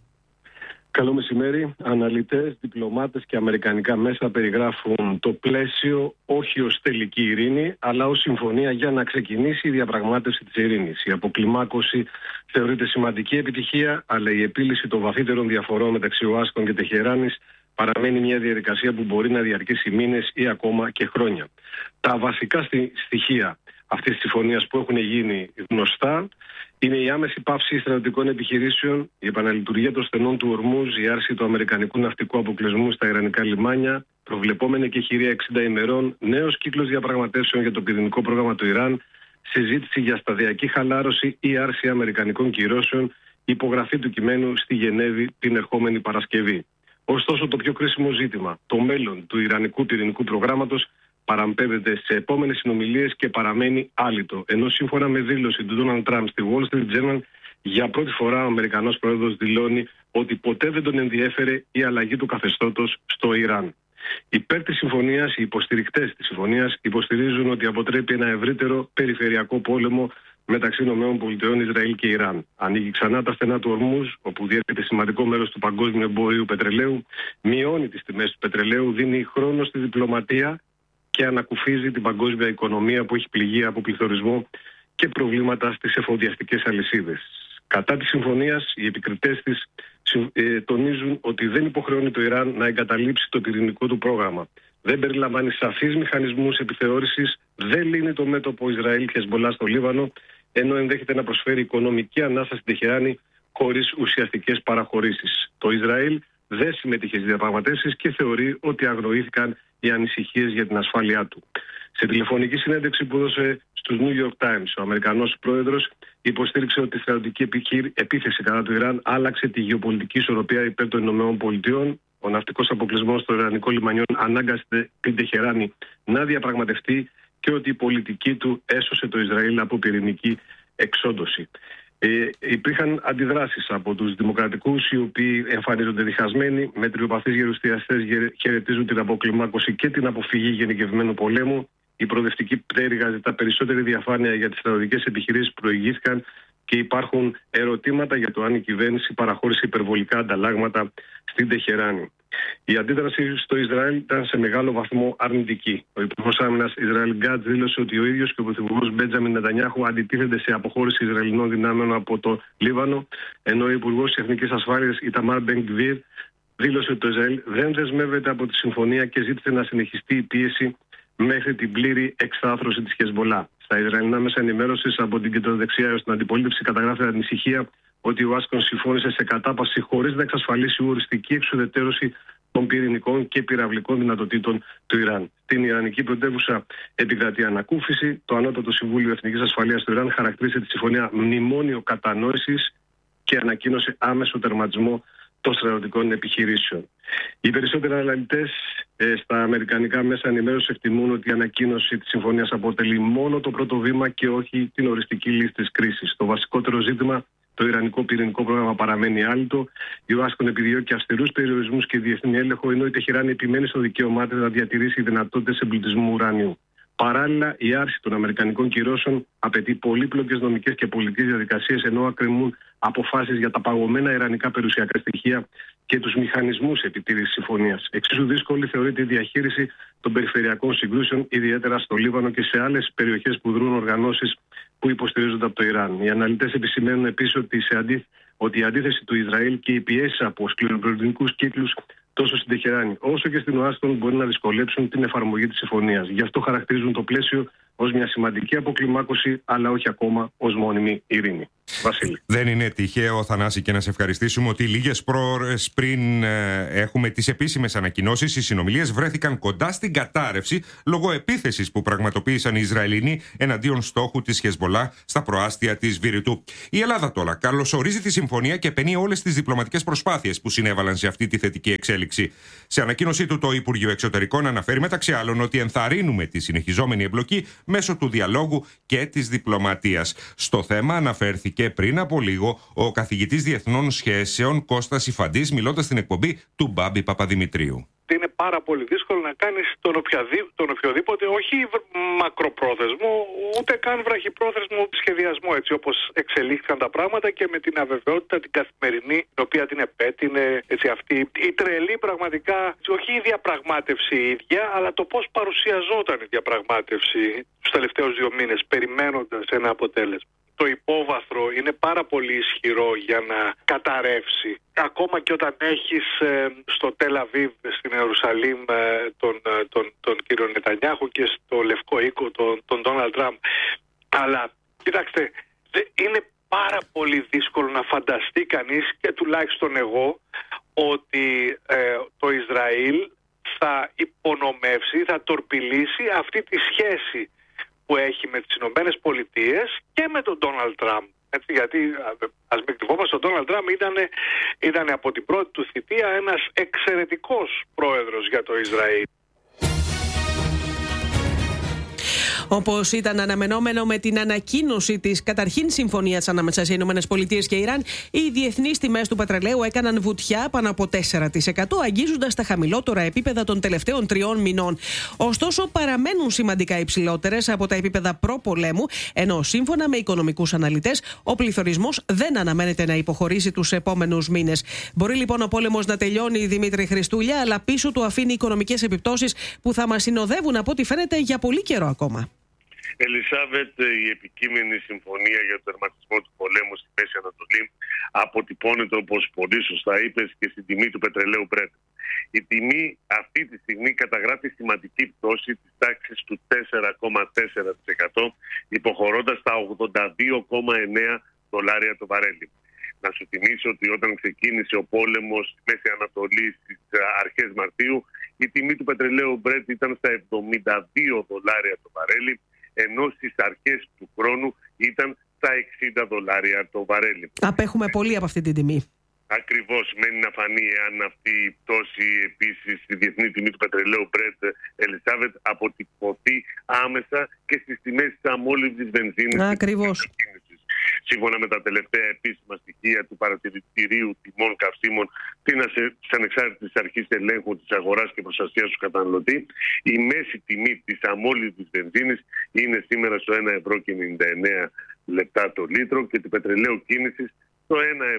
Καλό μεσημέρι. Αναλυτές, διπλωμάτες και αμερικανικά μέσα περιγράφουν το πλαίσιο όχι ως τελική ειρήνη, αλλά ως συμφωνία για να ξεκινήσει η διαπραγμάτευση της ειρήνης. Η αποκλιμάκωση θεωρείται σημαντική επιτυχία, αλλά η επίλυση των βαθύτερων διαφορών μεταξύ Ουάσιγκτον και Τεχεράνης παραμένει μια διαδικασία που μπορεί να διαρκήσει μήνες ή ακόμα και χρόνια. Τα βασικά στοιχεία αυτής της συμφωνίας που έχουν γίνει γνωστά είναι η άμεση πάυση στρατιωτικών επιχειρήσεων, η επαναλειτουργία των στενών του Ορμούζ, η άρση του αμερικανικού ναυτικού αποκλεισμού στα ιρανικά λιμάνια, προβλεπόμενη και χειρία 60 ημερών, νέος κύκλος διαπραγματεύσεων για το πυρηνικό πρόγραμμα του Ιράν, συζήτηση για σταδιακή χαλάρωση ή άρση αμερικανικών κυρώσεων, υπογραφή του κειμένου στη Γενέβη την ερχόμενη Παρασκευή. Ωστόσο, το πιο κρίσιμο ζήτημα, το μέλλον του ιρανικού πυρηνικού προγράμματος, παραμπέμπεται σε επόμενες συνομιλίες και παραμένει άλυτο. Ενώ σύμφωνα με δήλωση του Ντόναλντ Τραμπ στη Wall Street Journal, για πρώτη φορά ο Αμερικανός πρόεδρος δηλώνει ότι ποτέ δεν τον ενδιέφερε η αλλαγή του καθεστώτος στο Ιράν. Υπέρ της συμφωνίας, οι υποστηρικτές της συμφωνίας υποστηρίζουν ότι αποτρέπει ένα ευρύτερο περιφερειακό πόλεμο μεταξύ ΗΠΑ, Ισραήλ και Ιράν. Ανοίγει ξανά τα στενά του Ορμούζ, όπου διέρχεται σημαντικό μέρος του παγκόσμιου εμπορίου πετρελαίου, μειώνει τις τιμές του πετρελαίου, δίνει χρόνο στη διπλωματία και ανακουφίζει την παγκόσμια οικονομία που έχει πληγεί από πληθωρισμό και προβλήματα στις εφοδιαστικές αλυσίδες. Κατά της συμφωνίας, οι επικριτές της τονίζουν ότι δεν υποχρεώνει το Ιράν να εγκαταλείψει το πυρηνικό του πρόγραμμα. Δεν περιλαμβάνει σαφείς μηχανισμούς επιθεώρησης, δεν λύνει το μέτωπο Ισραήλ-Χεσμολά στο Λίβανο, ενώ ενδέχεται να προσφέρει οικονομική ανάσα στην Τεχεράνη χωρίς ουσιαστικές παραχωρήσεις. Το Ισραήλ δεν συμμετείχε στις διαπραγματεύσεις και θεωρεί ότι αγνοήθηκαν οι ανησυχίες για την ασφάλειά του. Σε τηλεφωνική συνέντευξη που έδωσε στους New York Times, ο Αμερικανός πρόεδρος υποστήριξε ότι η στρατιωτική επίθεση κατά του Ιράν άλλαξε τη γεωπολιτική ισορροπία υπέρ των ΗΠΑ. Ο ναυτικός αποκλεισμός στο ιρανικό λιμανιών ανάγκασε την Τεχεράνη να διαπραγματευτεί και ότι η πολιτική του έσωσε το Ισραήλ από πυρηνική εξόντωση. Υπήρχαν αντιδράσεις από τους δημοκρατικούς, οι οποίοι εμφανίζονται διχασμένοι. Μετριοπαθείς γερουσιαστές χαιρετίζουν την αποκλιμάκωση και την αποφυγή γενικευμένου πολέμου. Η προοδευτική πτέρυγα ζητά περισσότερη διαφάνεια για τις στρατιωτικές επιχειρήσεις που προηγήθηκαν και υπάρχουν ερωτήματα για το αν η κυβέρνηση παραχώρησε υπερβολικά ανταλλάγματα στην Τεχεράνη. Η αντίδραση στο Ισραήλ ήταν σε μεγάλο βαθμό αρνητική. Ο Υπουργός Άμυνας Ισραήλ Γκάτς δήλωσε ότι ο ίδιος και ο Πρωθυπουργός Μπέντζαμιν Νετανιάχου αντιτίθενται σε αποχώρηση Ισραηλινών δυνάμεων από το Λίβανο, ενώ ο Υπουργός Εθνικής Ασφάλειας Ιταμάρ Μπεν-Γκβίρ δήλωσε ότι το Ισραήλ δεν δεσμεύεται από τη συμφωνία και ζήτησε να συνεχιστεί η πίεση μέχρι την πλήρη εξάθρωση της Χεσμολά. Στα Ισραηλινά μέσα ενημέρωσης, από την κεντροδεξιά έως την αντιπολίτευση, καταγράφεται ανησυχία ότι ο Ουάσιγκτον συμφώνησε σε κατάπαυση χωρίς να εξασφαλίσει οριστική εξουδετερώση των πυρηνικών και πυραυλικών δυνατοτήτων του Ιράν. Στην Ιρανική πρωτεύουσα επικρατεί ανακούφιση. Το Ανώτατο Συμβούλιο Εθνικής Ασφαλείας του Ιράν χαρακτήρισε τη συμφωνία μνημόνιο κατανόησης και ανακοίνωσε άμεσο τερματισμό των στρατιωτικών επιχειρήσεων. Οι περισσότεροι αναλυτές στα αμερικανικά μέσα ενημέρωσης εκτιμούν ότι η ανακοίνωση της συμφωνίας αποτελεί μόνο το πρώτο βήμα και όχι την οριστική λύση της κρίσης. Το βασικότερο ζήτημα, το ιρανικό πυρηνικό πρόγραμμα, παραμένει άλυτο. Η Ουάσιγκτον επιδιώκει αυστηρούς περιορισμούς και διεθνή έλεγχο, ενώ η Τεχεράνη επιμένει στο δικαίωμά της να διατηρήσει δυνατότητες εμπλουτισμού ουρανίου. Παράλληλα, η άρση των αμερικανικών κυρώσεων απαιτεί πολύπλοκες νομικές και πολιτικές διαδικασίες, ενώ ακρεμούν αποφάσεις για τα παγωμένα ιρανικά περιουσιακά στοιχεία και τους μηχανισμούς επιτήρησης συμφωνίας. Εξίσου δύσκολη θεωρείται η διαχείριση των περιφερειακών συγκρούσεων, ιδιαίτερα στο Λίβανο και σε άλλες περιοχές που δρούν οργανώσεις που υποστηρίζονται από το Ιράν. Οι αναλυτές επισημαίνουν επίσης ότι η αντίθεση του Ισραήλ και οι πιέσεις από σκληροπυρηνικούς κύκλους τόσο στην Τεχεράνη όσο και στην Ουάσιγκτον μπορεί να δυσκολέψουν την εφαρμογή της συμφωνίας. Γι' αυτό χαρακτηρίζουν το πλαίσιο ως μια σημαντική αποκλιμάκωση, αλλά όχι ακόμα ως μόνιμη ειρήνη. Βασίλη. Δεν είναι τυχαίο, Θανάση, και να σε ευχαριστήσουμε ότι λίγες προώρες πριν έχουμε τις επίσημες ανακοινώσεις, οι συνομιλίες βρέθηκαν κοντά στην κατάρρευση λόγω επίθεσης που πραγματοποίησαν οι Ισραηλινοί εναντίον στόχου της Χεσμολά στα προάστια της Βηρητού. Η Ελλάδα τώρα καλωσορίζει τη συμφωνία και επενεί όλες τις διπλωματικές προσπάθειες που συνέβαλαν σε αυτή τη θετική εξέλιξη. Σε ανακοίνωσή του, το Υπουργείο Εξωτερικών αναφέρει μεταξύ άλλων ότι ενθαρρύνουμε τη συνεχιζόμενη εμπλοκή μέσω του διαλόγου και της διπλωματίας. Στο θέμα αναφέρθηκε και πριν από λίγο ο καθηγητής Διεθνών Σχέσεων Κώστας Ιφαντής, μιλώντας στην εκπομπή του Μπάμπη Παπαδημητρίου. Είναι πάρα πολύ δύσκολο να κάνεις τον οποιοδήποτε, όχι μακροπρόθεσμο, ούτε καν βραχυπρόθεσμο σχεδιασμό, έτσι όπως εξελίχθηκαν τα πράγματα και με την αβεβαιότητα την καθημερινή, την οποία την επέτεινε έτσι, αυτή η τρελή πραγματικά, όχι η διαπραγμάτευση η ίδια, αλλά το πώς παρουσιαζόταν η διαπραγμάτευση τους τελευταίους 2 μήνες, περιμένοντας ένα αποτέλεσμα. Το υπόβαθρο είναι πάρα πολύ ισχυρό για να καταρρεύσει. Ακόμα και όταν έχεις στο Τελ Αβίβ, στην Ιερουσαλήμ, τον κύριο Νετανιάχου και στο Λευκό Οίκο τον Ντόναλντ Τραμπ. Αλλά, κοιτάξτε, είναι πάρα πολύ δύσκολο να φανταστεί κανείς, και τουλάχιστον εγώ, ότι το Ισραήλ θα υπονομεύσει, θα τορπιλήσει αυτή τη σχέση που έχει με τις Ηνωμένες Πολιτείες και με τον Ντόναλντ Τραμπ. Γιατί, ας μην κρυβόμαστε, ο Ντόναλντ Τραμπ ήταν από την πρώτη του θητεία ένας εξαιρετικός πρόεδρος για το Ισραήλ. Όπως ήταν αναμενόμενο με την ανακοίνωση της καταρχήν συμφωνίας ανάμεσα σε ΗΠΑ και Ιράν, οι διεθνείς τιμές του πετρελαίου έκαναν βουτιά πάνω από 4%, αγγίζοντας τα χαμηλότερα επίπεδα των τελευταίων 3 μηνών. Ωστόσο, παραμένουν σημαντικά υψηλότερες από τα επίπεδα προπολέμου, ενώ σύμφωνα με οικονομικούς αναλυτές, ο πληθωρισμός δεν αναμένεται να υποχωρήσει τους επόμενους μήνες. Μπορεί λοιπόν ο πόλεμος να τελειώνει, Δημήτρη Χριστούλια, αλλά πίσω του αφήνει οικονομικές επιπτώσεις που θα μας συνοδεύουν, από ό,τι φαίνεται, για πολύ καιρό ακόμα. Ελισάβετ, η επικείμενη συμφωνία για τον τερματισμό του πολέμου στη Μέση Ανατολή αποτυπώνεται, όπως πολύ σωστά είπες, και στην τιμή του πετρελαίου Brent. Η τιμή αυτή τη στιγμή καταγράφει σημαντική πτώση της τάξης του 4,4%, υποχωρώντας τα $82,9 το βαρέλι. Να σου θυμίσω ότι όταν ξεκίνησε ο πόλεμος στη Μέση Ανατολή στις αρχές Μαρτίου, η τιμή του πετρελαίου Brent ήταν στα $72 το βαρέλι, ενώ στις αρχές του χρόνου ήταν στα $60 το βαρέλι. Απέχουμε πολύ από αυτή την τιμή. Ακριβώς, μένει να φανεί εάν αυτή η πτώση επίσης στη διεθνή τιμή του πετρελαίου Brent, Ελισάβετ, αποτυπωθεί άμεσα και στις τιμές της αμόλυβδης βενζίνης. Ακριβώς. Σύμφωνα με τα τελευταία επίσημα στοιχεία του Παρατηρητηρίου Τιμών Καυσίμων της Ανεξάρτητης Αρχής Ελέγχου της Αγοράς και Προστασίας του Καταναλωτή, η μέση τιμή της αμόλυβδης βενζίνης είναι σήμερα στο €1,99 το λίτρο και του πετρελαίου κίνησης στο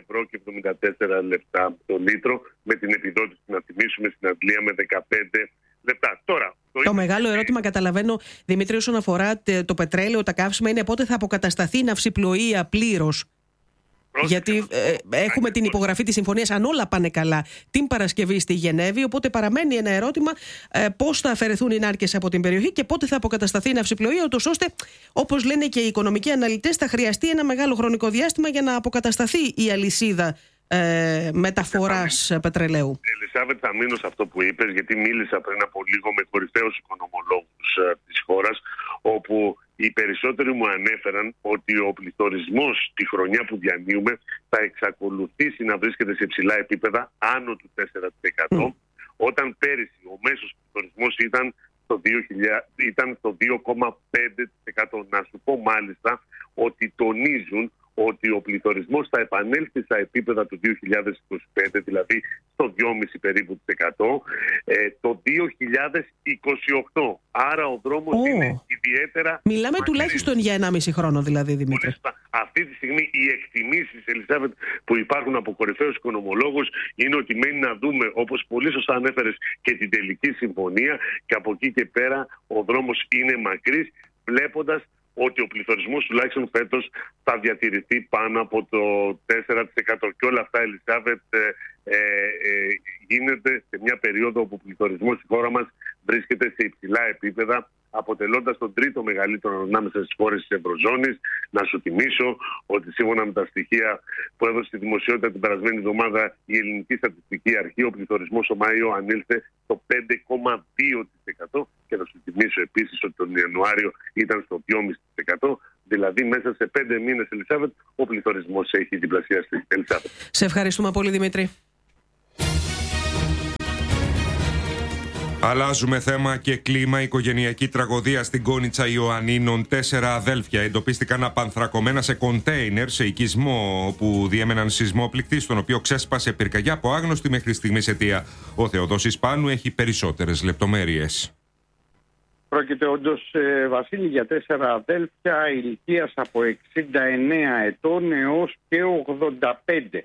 €1,74 το λίτρο, με την επιδότηση, να θυμίσουμε, στην Αγγλία με 15 λεπτά. Τώρα, το μεγάλο ερώτημα, καταλαβαίνω, Δημήτρη, όσον αφορά το πετρέλαιο, τα καύσιμα, είναι πότε θα αποκατασταθεί η ναυσιπλοεία πλήρως. Γιατί έχουμε την υπογραφή της συμφωνίας, αν όλα πάνε καλά, την Παρασκευή στη Γενέβη. Οπότε παραμένει ένα ερώτημα, πώς θα αφαιρεθούν οι νάρκες από την περιοχή και πότε θα αποκατασταθεί η ναυσιπλοεία, ούτως ώστε, όπως λένε και οι οικονομικοί αναλυτές, θα χρειαστεί ένα μεγάλο χρονικό διάστημα για να αποκατασταθεί η αλυσίδα μεταφοράς πετρελαίου. Ελισάβετ, θα μείνω σε αυτό που είπες, γιατί μίλησα πριν από λίγο με κορυφαίους οικονομολόγους της χώρας, όπου οι περισσότεροι μου ανέφεραν ότι ο πληθωρισμός τη χρονιά που διανύουμε θα εξακολουθήσει να βρίσκεται σε υψηλά επίπεδα, άνω του 4%, όταν πέρυσι ο μέσος πληθωρισμός ήταν στο 2,5%. Να σου πω μάλιστα ότι τονίζουν ότι ο πληθωρισμός θα επανέλθει στα επίπεδα του 2025, δηλαδή στο 2,5 περίπου το 2028. Άρα ο δρόμος είναι ιδιαίτερα... Μιλάμε τουλάχιστον για 1,5 χρόνο δηλαδή, Δημήτρη. Αυτή τη στιγμή οι εκτιμήσεις, Ελισάβετ, που υπάρχουν από κορυφαίους οικονομολόγους είναι ότι μένει να δούμε, όπως πολύ σωστά ανέφερες, και την τελική συμφωνία, και από εκεί και πέρα ο δρόμος είναι μακρύς, βλέποντας ότι ο πληθωρισμός τουλάχιστον φέτος θα διατηρηθεί πάνω από το 4%. Και όλα αυτά, Ελισάβετ, γίνεται σε μια περίοδο όπου ο πληθωρισμός στη χώρα μας βρίσκεται σε υψηλά επίπεδα, αποτελώντας τον τρίτο μεγαλύτερο ανάμεσα στις χώρες της Ευρωζώνης. Να σου θυμίσω ότι σύμφωνα με τα στοιχεία που έδωσε στη δημοσιότητα την περασμένη εβδομάδα η Ελληνική Στατιστική Αρχή, ο πληθωρισμός στο Μάιο ανήλθε στο 5,2%, και να σου θυμίσω επίσης ότι τον Ιανουάριο ήταν στο 2,5%. Δηλαδή μέσα σε 5 μήνες, Ελισάβετ, ο πληθωρισμός έχει διπλασιαστεί. Ελισάβετ. Σε ευχαριστούμε πολύ, Δημήτρη. Αλλάζουμε θέμα και κλίμα. Οικογενειακή τραγωδία στην Κόνιτσα Ιωαννίνων. 4 αδέλφια εντοπίστηκαν απανθρακωμένα σε κοντέινερ σε οικισμό όπου διέμεναν σεισμόπληκτη, στον οποίο ξέσπασε πυρκαγιά από άγνωστη μέχρι στιγμής αιτία. Ο Θεοδόσης Πάνου έχει περισσότερες λεπτομέρειες. Πρόκειται όντως, Βασίλη, για 4 αδέλφια ηλικίας από 69 ετών έως και 85.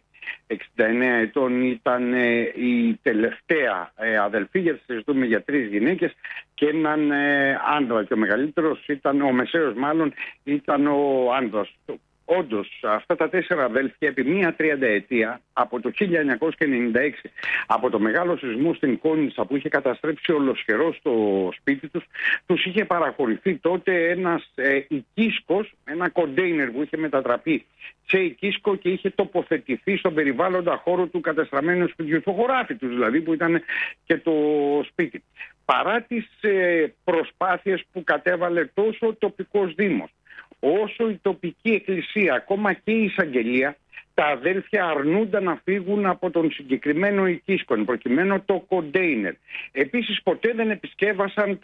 69 ετών ήταν η τελευταία αδελφή, γιατί συζητούμε για 3 γυναίκες και έναν άντρα, και ο μεγαλύτερος ήταν, ο μεσαίος μάλλον, ήταν ο άντρας. Όντως, αυτά τα 4 αδέλφια επί μία 30ετία, από το 1996, από το μεγάλο σεισμό στην Κόνιτσα που είχε καταστρέψει ολοσχερός το σπίτι τους, τους είχε παραχωρηθεί τότε ένας οικίσκος, ένα κοντέινερ που είχε μετατραπεί σε οικίσκο και είχε τοποθετηθεί στον περιβάλλοντα χώρο του κατεστραμμένου σπιτιού, στο χωράφι τους δηλαδή, που ήταν και το σπίτι. Παρά τις προσπάθειες που κατέβαλε τόσο ο τοπικός δήμος, όσο η τοπική εκκλησία, ακόμα και η εισαγγελία, τα αδέλφια αρνούνταν να φύγουν από τον συγκεκριμένο οικίσκο, προκειμένου το κοντέινερ. Επίσης ποτέ δεν επισκέβασαν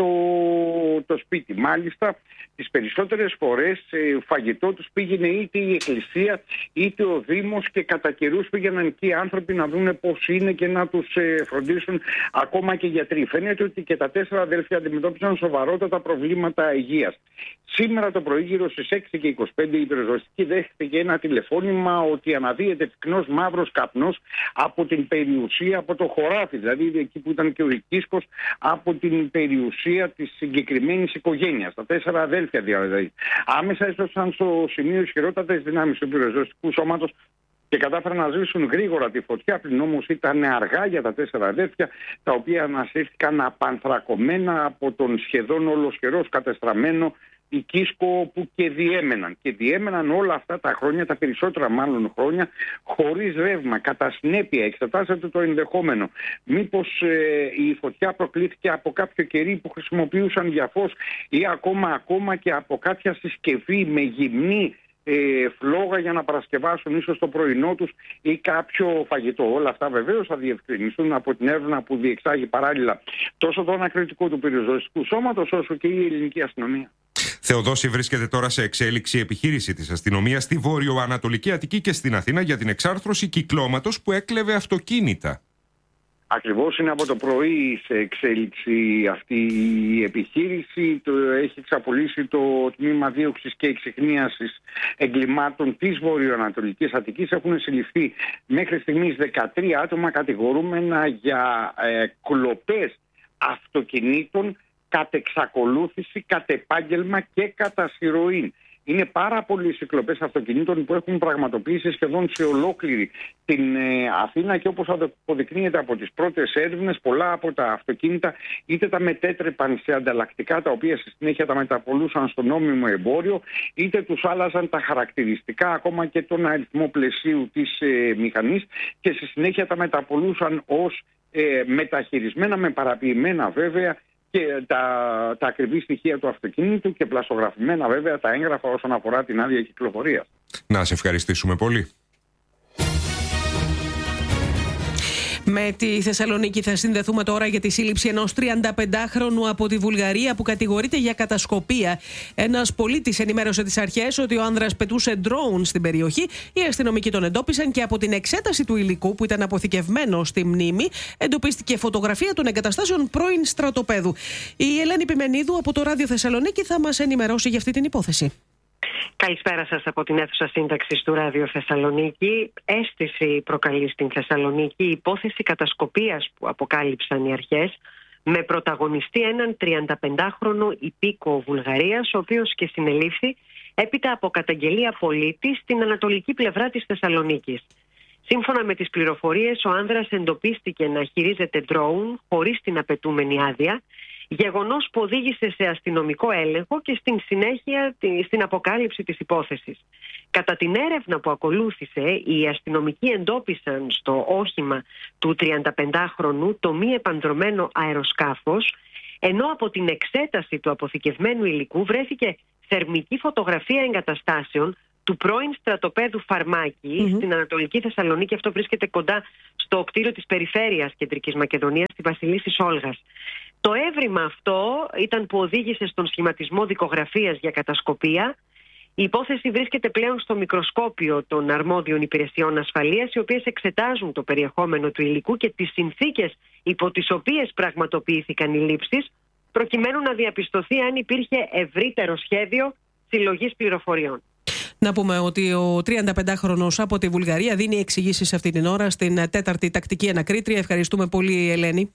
το σπίτι. Μάλιστα, τις περισσότερες φορές φαγητό τους πήγαινε είτε η εκκλησία είτε ο Δήμος, και κατά καιρούς πήγαιναν εκεί οι άνθρωποι να δουν πώς είναι και να τους φροντίσουν, ακόμα και γιατροί. Φαίνεται ότι και τα 4 αδέλφια αντιμετώπισαν σοβαρότατα προβλήματα υγείας. Σήμερα το πρωί, γύρω στις 6:25, η πυροσβεστική δέχτηκε ένα τηλεφώνημα ότι αναδύεται πυκνός μαύρος καπνός από την περιουσία, από το χωράφι, δηλαδή εκεί που ήταν και ο οικίσκος, από την περιουσία της συγκεκριμένης οικογένειας. Τα 4 αδέλφια δηλαδή. Άμεσα έσωσαν στο σημείο ισχυρότατες δυνάμεις του πυροσβεστικού σώματος και κατάφεραν να σβήσουν γρήγορα τη φωτιά, πλην όμως ήταν αργά για τα 4 αδέλφια, τα οποία ανασύρθηκαν απανθρακωμένα από τον σχεδόν ολοσχερός κατεστραμμένο οικίσκο που και διέμεναν όλα αυτά τα χρόνια, τα περισσότερα μάλλον χρόνια, χωρίς ρεύμα. Κατά συνέπεια, εξετάσατε το ενδεχόμενο μήπως η φωτιά προκλήθηκε από κάποιο κερί που χρησιμοποιούσαν για φως, ή ακόμα και από κάποια συσκευή με γυμνή φλόγα για να παρασκευάσουν ίσως το πρωινό τους ή κάποιο φαγητό. Όλα αυτά βεβαίως θα διευκρινιστούν από την έρευνα που διεξάγει παράλληλα τόσο το ανακριτικό του πυροσβεστικού σώματος, όσο και η ελληνική αστυνομία. Θεοδόση, βρίσκεται τώρα σε εξέλιξη η επιχείρηση της αστυνομίας στη Βόρειο-Ανατολική Αττική και στην Αθήνα για την εξάρθρωση κυκλώματος που έκλεβε αυτοκίνητα. Ακριβώς, είναι από το πρωί σε εξέλιξη αυτή η επιχείρηση. Έχει εξαπολύσει το Τμήμα Δίωξης και Εξιχνίασης Εγκλημάτων της Βορειοανατολικής Αττικής. Έχουν συλληφθεί μέχρι στιγμής 13 άτομα κατηγορούμενα για κλοπές αυτοκινήτων κατ' εξακολούθηση, κατ' επάγγελμα και κατά συρροή. Είναι πάρα πολλές οι κλοπές αυτοκινήτων που έχουν πραγματοποιήσει σχεδόν σε ολόκληρη την Αθήνα, και όπως αποδεικνύεται από τις πρώτες έρευνες, πολλά από τα αυτοκίνητα είτε τα μετέτρεπαν σε ανταλλακτικά, τα οποία στη συνέχεια τα μεταπολούσαν στο νόμιμο εμπόριο, είτε τους άλλαζαν τα χαρακτηριστικά, ακόμα και τον αριθμό πλαισίου της μηχανής, και στη συνέχεια τα μεταπολούσαν ως μεταχειρισμένα, με παραποιημένα βέβαια, και τα ακριβή στοιχεία του αυτοκίνητου και πλαστογραφημένα βέβαια τα έγγραφα όσον αφορά την άδεια κυκλοφορίας. Να σε ευχαριστήσουμε πολύ. Με τη Θεσσαλονίκη θα συνδεθούμε τώρα για τη σύλληψη ενός 35χρονου από τη Βουλγαρία που κατηγορείται για κατασκοπία. Ένας πολίτης ενημέρωσε τις αρχές ότι ο άνδρας πετούσε drone στην περιοχή. Οι αστυνομικοί τον εντόπισαν και από την εξέταση του υλικού που ήταν αποθηκευμένο στη μνήμη εντοπίστηκε φωτογραφία των εγκαταστάσεων πρώην στρατοπέδου. Η Ελένη Πιμενίδου από το Ράδιο Θεσσαλονίκη θα μας ενημερώσει για αυτή την υπόθεση. Καλησπέρα σας από την αίθουσα σύνταξης του Ράδιο Θεσσαλονίκη. Αίσθηση προκαλεί στην Θεσσαλονίκη η υπόθεση κατασκοπίας που αποκάλυψαν οι αρχές, με πρωταγωνιστή έναν 35χρονο υπήκοο Βουλγαρίας, ο οποίος και συνελήφθη έπειτα από καταγγελία πολίτη στην ανατολική πλευρά της Θεσσαλονίκης. Σύμφωνα με τις πληροφορίες, ο άνδρας εντοπίστηκε να χειρίζεται drone χωρίς την απαιτούμενη άδεια. Γεγονός που οδήγησε σε αστυνομικό έλεγχο και στην συνέχεια στην αποκάλυψη της υπόθεσης. Κατά την έρευνα που ακολούθησε, οι αστυνομικοί εντόπισαν στο όχημα του 35χρονου το μη επανδρωμένο αεροσκάφος, ενώ από την εξέταση του αποθηκευμένου υλικού βρέθηκε θερμική φωτογραφία εγκαταστάσεων του πρώην στρατοπέδου Φαρμάκη στην Ανατολική Θεσσαλονίκη. Αυτό βρίσκεται κοντά στο κτίριο της Περιφέρειας Κεντρικής Μακεδονίας, στη Βασιλίσσης Όλγας. Το έβριμα αυτό ήταν που οδήγησε στον σχηματισμό δικογραφίας για κατασκοπία. Η υπόθεση βρίσκεται πλέον στο μικροσκόπιο των αρμόδιων υπηρεσιών ασφαλείας, οι οποίες εξετάζουν το περιεχόμενο του υλικού και τις συνθήκες υπό τις οποίες πραγματοποιήθηκαν οι λήψεις, προκειμένου να διαπιστωθεί αν υπήρχε ευρύτερο σχέδιο συλλογής πληροφοριών. Να πούμε ότι ο 35χρονος από τη Βουλγαρία δίνει εξηγήσεις αυτή την ώρα στην 4η τακτική ανακρίτρια. Ευχαριστούμε πολύ, Ελένη.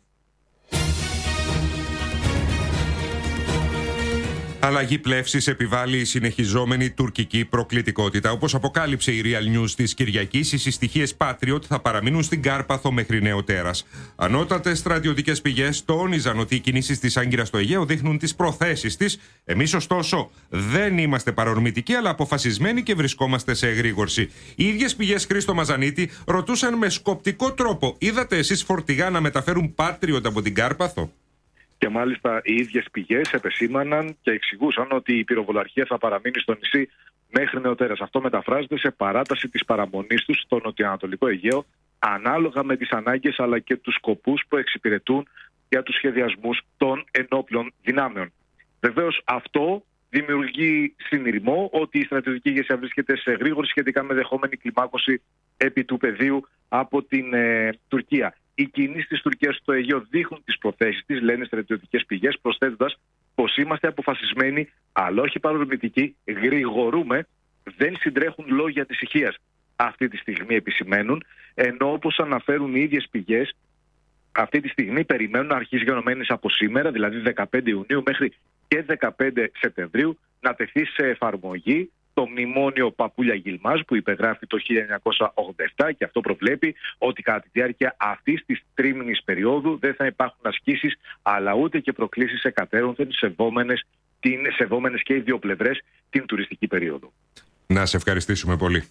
Αλλαγή πλεύσης επιβάλλει η συνεχιζόμενη τουρκική προκλητικότητα. Όπως αποκάλυψε η Real News της Κυριακής, οι συστοιχίες Patriot θα παραμείνουν στην Κάρπαθο μέχρι νεοτέρας. Ανώτατες στρατιωτικές πηγές τόνιζαν ότι οι κινήσεις της Άγκυρας στο Αιγαίο δείχνουν τις προθέσεις της. Εμείς, ωστόσο, δεν είμαστε παρορμητικοί, αλλά αποφασισμένοι και βρισκόμαστε σε εγρήγορση. Οι ίδιες πηγές, Χρήστο Μαζανίτη, ρωτούσαν με σκοπτικό τρόπο: είδατε εσείς φορτηγά να μεταφέρουν Patriot από την Κάρπαθο? Και μάλιστα οι ίδιες πηγές επεσήμαναν και εξηγούσαν ότι η πυροβολαρχία θα παραμείνει στο νησί μέχρι νεοτέρας. Αυτό μεταφράζεται σε παράταση της παραμονής τους στο νοτιοανατολικό Αιγαίο, ανάλογα με τις ανάγκες αλλά και τους σκοπούς που εξυπηρετούν για τους σχεδιασμούς των ενόπλων δυνάμεων. Βεβαίως αυτό δημιουργεί συνειρμό ότι η στρατιωτική ηγεσία βρίσκεται σε γρήγορη σχετικά με δεχόμενη κλιμάκωση επί του πεδίου από την Τουρκία. Οι κινήσεις της Τουρκίας στο Αιγαίο δείχνουν τις προθέσεις της, λένε στρατιωτικές πηγές, προσθέτοντας πως είμαστε αποφασισμένοι, αλλά όχι παρορμητικοί, γρηγορούμε, δεν συντρέχουν λόγια της ησυχίας. Αυτή τη στιγμή επισημαίνουν, ενώ όπως αναφέρουν οι ίδιες πηγές, αυτή τη στιγμή περιμένουν αρχής γενομένης από σήμερα, δηλαδή 15 Ιουνίου μέχρι και 15 Σεπτεμβρίου, να τεθεί σε εφαρμογή το μνημόνιο Παπούλια Γιλμάς που υπεγράφει το 1987, και αυτό προβλέπει ότι κατά τη διάρκεια αυτής της τρίμηνης περίοδου δεν θα υπάρχουν ασκήσεις αλλά ούτε και προκλήσεις εκατέρωθεν σεβόμενες και οι δύο πλευρές την τουριστική περίοδο. Να σε ευχαριστήσουμε πολύ.